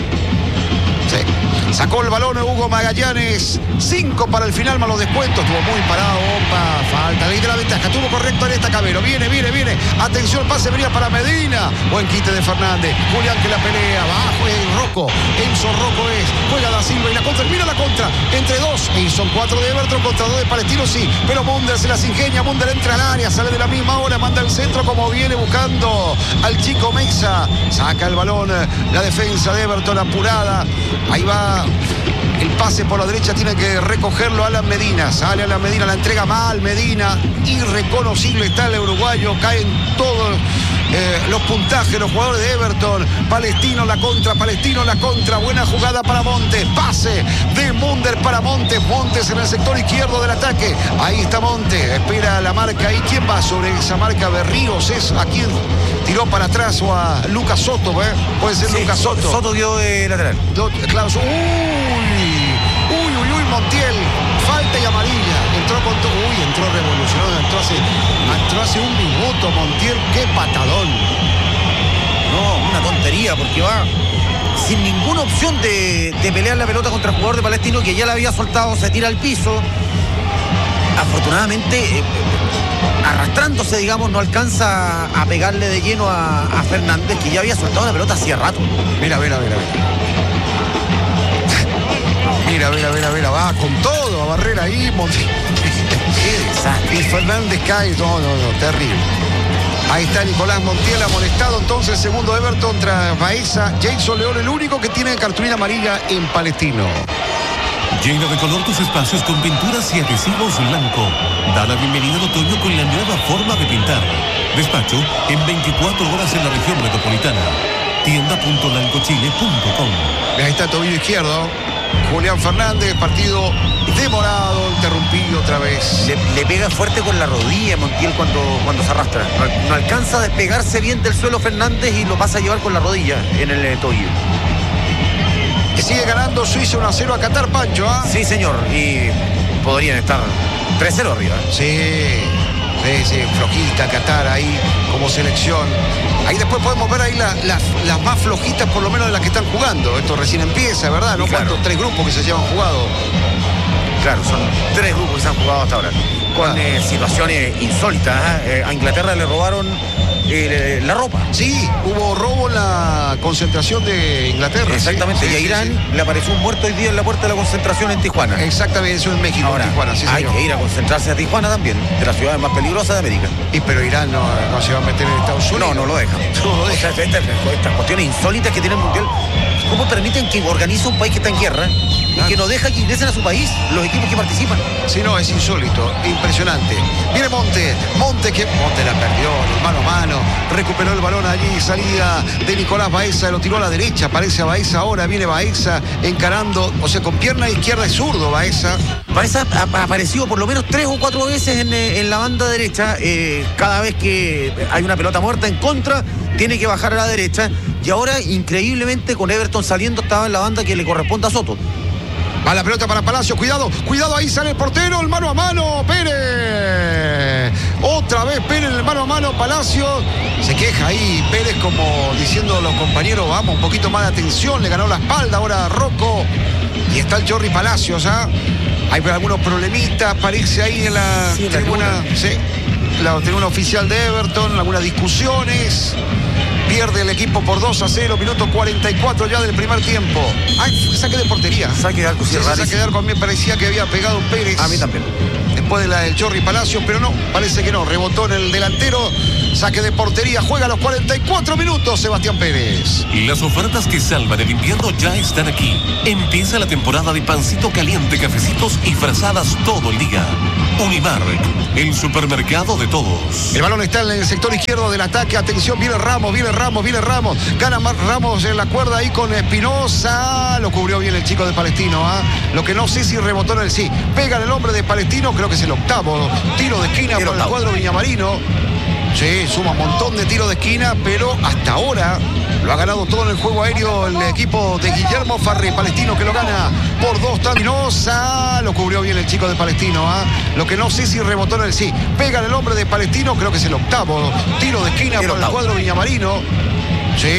[SPEAKER 11] Sí. Sacó el balón Hugo Magallanes. Cinco para el final, más los descuentos. Estuvo muy parado. Opa, falta. Ley de la ventaja. Estuvo correcto en esta Cabero. Viene, viene, viene. Atención, pase venía para Medina. Buen quite de Fernández. Julián que la pelea. Abajo es Rocco. Enzo Rocco es. Juega Da Silva y la contra. Mira la contra. Entre dos. Y son cuatro de Everton contra dos de Palestino, sí. Pero Munder se las ingenia. Munder entra al área. Sale de la misma hora. Manda el centro como viene buscando al chico Meiza. Saca el balón. La defensa de Everton apurada. Ahí va. El pase por la derecha tiene que recogerlo Alan Medina. Sale Alan Medina, la entrega mal Medina. Irreconocible está el uruguayo. Caen todos eh, los puntajes, los jugadores de Everton. Palestino la contra, Palestino la contra. Buena jugada para Montes. Pase de Munder para Montes. Montes en el sector izquierdo del ataque. Ahí está Montes. Espera la marca. ¿Y quién va sobre esa marca? Berríos es a quien tiró para atrás o a Lucas Soto, ¿eh? Puede ser sí, Lucas Soto.
[SPEAKER 9] Soto dio de lateral.
[SPEAKER 11] Do, claro, uy, uy, uy, uy, Montiel. Falta y amarilla. Entró con todo. Uy, entró revolucionado. Entró hace, entró hace un minuto Montiel. ¡Qué patadón!
[SPEAKER 9] No, una tontería, porque va sin ninguna opción de, de pelear la pelota contra el jugador de Palestino, que ya la había soltado, se tira al piso. Afortunadamente, eh, arrastrándose, digamos, no alcanza a pegarle de lleno a, a Fernández, que ya había soltado la pelota hacía rato.
[SPEAKER 11] Mira, mira, mira, mira. Mira, mira, mira, mira, va con todo a Barrera ahí, Montiel. Y Fernández cae, no, no, no, terrible. Ahí está Nicolás Montiel amonestado, entonces segundo Everton tras Baeza. Jason León, el único que tiene cartulina amarilla en Palestino.
[SPEAKER 10] Llena de color tus espacios con pinturas y adhesivos blanco. Da la bienvenida al otoño con la nueva forma de pintar. Despacho en veinticuatro horas en la región metropolitana. tienda punto lancochile punto com.
[SPEAKER 11] Ahí está tobillo izquierdo. Julián Fernández, partido demorado, interrumpido otra vez.
[SPEAKER 9] Le, le pega fuerte con la rodilla Montiel cuando, cuando se arrastra. No, no alcanza a despegarse bien del suelo Fernández y lo pasa a llevar con la rodilla en el tobillo.
[SPEAKER 11] Sigue ganando Suiza uno a cero a Qatar, Pancho, ¿ah?
[SPEAKER 9] ¿eh? Sí, señor. Y podrían estar tres cero arriba.
[SPEAKER 11] Sí, sí, sí, flojita Qatar ahí como selección. Ahí después podemos ver ahí las la, la más flojitas, por lo menos de las que están jugando. Esto recién empieza, ¿verdad? ¿No? Claro. ¿Cuántos? Tres grupos que se llevan jugado.
[SPEAKER 9] Claro, son tres grupos que se han jugado hasta ahora. Con ah. eh, situaciones insólitas. ¿eh? A Inglaterra le robaron eh, la ropa.
[SPEAKER 11] Sí, hubo robo en la concentración de Inglaterra.
[SPEAKER 9] Exactamente,
[SPEAKER 11] sí,
[SPEAKER 9] y a
[SPEAKER 11] sí,
[SPEAKER 9] Irán
[SPEAKER 11] sí.
[SPEAKER 9] le apareció un muerto hoy día en la puerta de la concentración en Tijuana.
[SPEAKER 11] Exactamente, eso en México,
[SPEAKER 9] Ahora,
[SPEAKER 11] en Tijuana, sí,
[SPEAKER 9] hay
[SPEAKER 11] señor.
[SPEAKER 9] que ir a concentrarse a Tijuana también, de las ciudades más peligrosas de América.
[SPEAKER 11] Y pero Irán no, no se va a meter en Estados Unidos.
[SPEAKER 9] No, no lo dejan.
[SPEAKER 11] No lo
[SPEAKER 9] O sea,
[SPEAKER 11] dejan.
[SPEAKER 9] estas, estas cuestiones insólitas que tiene el Mundial, ¿cómo permiten que organice un país que está en guerra y que no deja que ingresen a su país los equipos que participan?
[SPEAKER 11] Si no, es insólito, impresionante. Viene Monte, Monte que Monte la perdió, el mano a mano, recuperó el balón allí, salida de Nicolás Baeza, lo tiró a la derecha, aparece a Baeza ahora, viene Baeza encarando, o sea, con pierna izquierda y zurdo Baeza.
[SPEAKER 9] Baeza ha, ha aparecido por lo menos tres o cuatro veces en, eh, en la banda derecha, eh, cada vez que hay una pelota muerta en contra, tiene que bajar a la derecha, y ahora, increíblemente, con Everton saliendo, estaba en la banda que le corresponde a Soto.
[SPEAKER 11] Va la pelota para Palacio, cuidado, cuidado, ahí sale el portero, el mano a mano, Pérez. Otra vez Pérez, el mano a mano, Palacio. Se queja ahí Pérez como diciendo a los compañeros, vamos, un poquito más de atención, le ganó la espalda ahora a Rocco. Y está el Jordi Palacios, ¿ah? Hay algunos problemitas, parece ahí en la
[SPEAKER 9] sí,
[SPEAKER 11] tribuna,
[SPEAKER 9] la
[SPEAKER 11] sí, la tribuna oficial de Everton, algunas discusiones. Pierde el equipo por dos a cero, minuto cuarenta y cuatro ya del primer tiempo. Ay, saque de portería.
[SPEAKER 9] Saque de arco, sí,
[SPEAKER 11] sí, saque de arco, a mí me parecía que había pegado Pérez.
[SPEAKER 9] A mí también.
[SPEAKER 11] Después de la del Jordi Palacio, pero no, parece que no. Rebotó en el delantero, saque de portería, juega a los cuarenta y cuatro minutos Sebastián Pérez.
[SPEAKER 10] Las ofertas que salvan el invierno ya están aquí. Empieza la temporada de pancito caliente, cafecitos y frazadas todo el día. Unimark, el supermercado de todos.
[SPEAKER 11] El balón está en el sector izquierdo del ataque. Atención, viene Ramos, viene Ramos, viene Ramos. Gana más Ramos en la cuerda ahí con Espinosa. Lo cubrió bien el chico de Palestino. ¿eh? Lo que no sé si rebotó en el sí. Pega en el hombre de Palestino, creo que es el octavo. Tiro de esquina por el cuadro viñamarino. Sí, suma un montón de tiros de esquina, pero hasta ahora lo ha ganado todo en el juego aéreo el equipo de Guillermo Farré. Palestino que lo gana por dos. Espinosa, lo cubrió bien el chico de Palestino. ¿eh? Lo que no sé si rebotó en el sí. Pega en el hombre de Palestino, creo que es el octavo. Tiro de esquina por el cuadro viñamarino.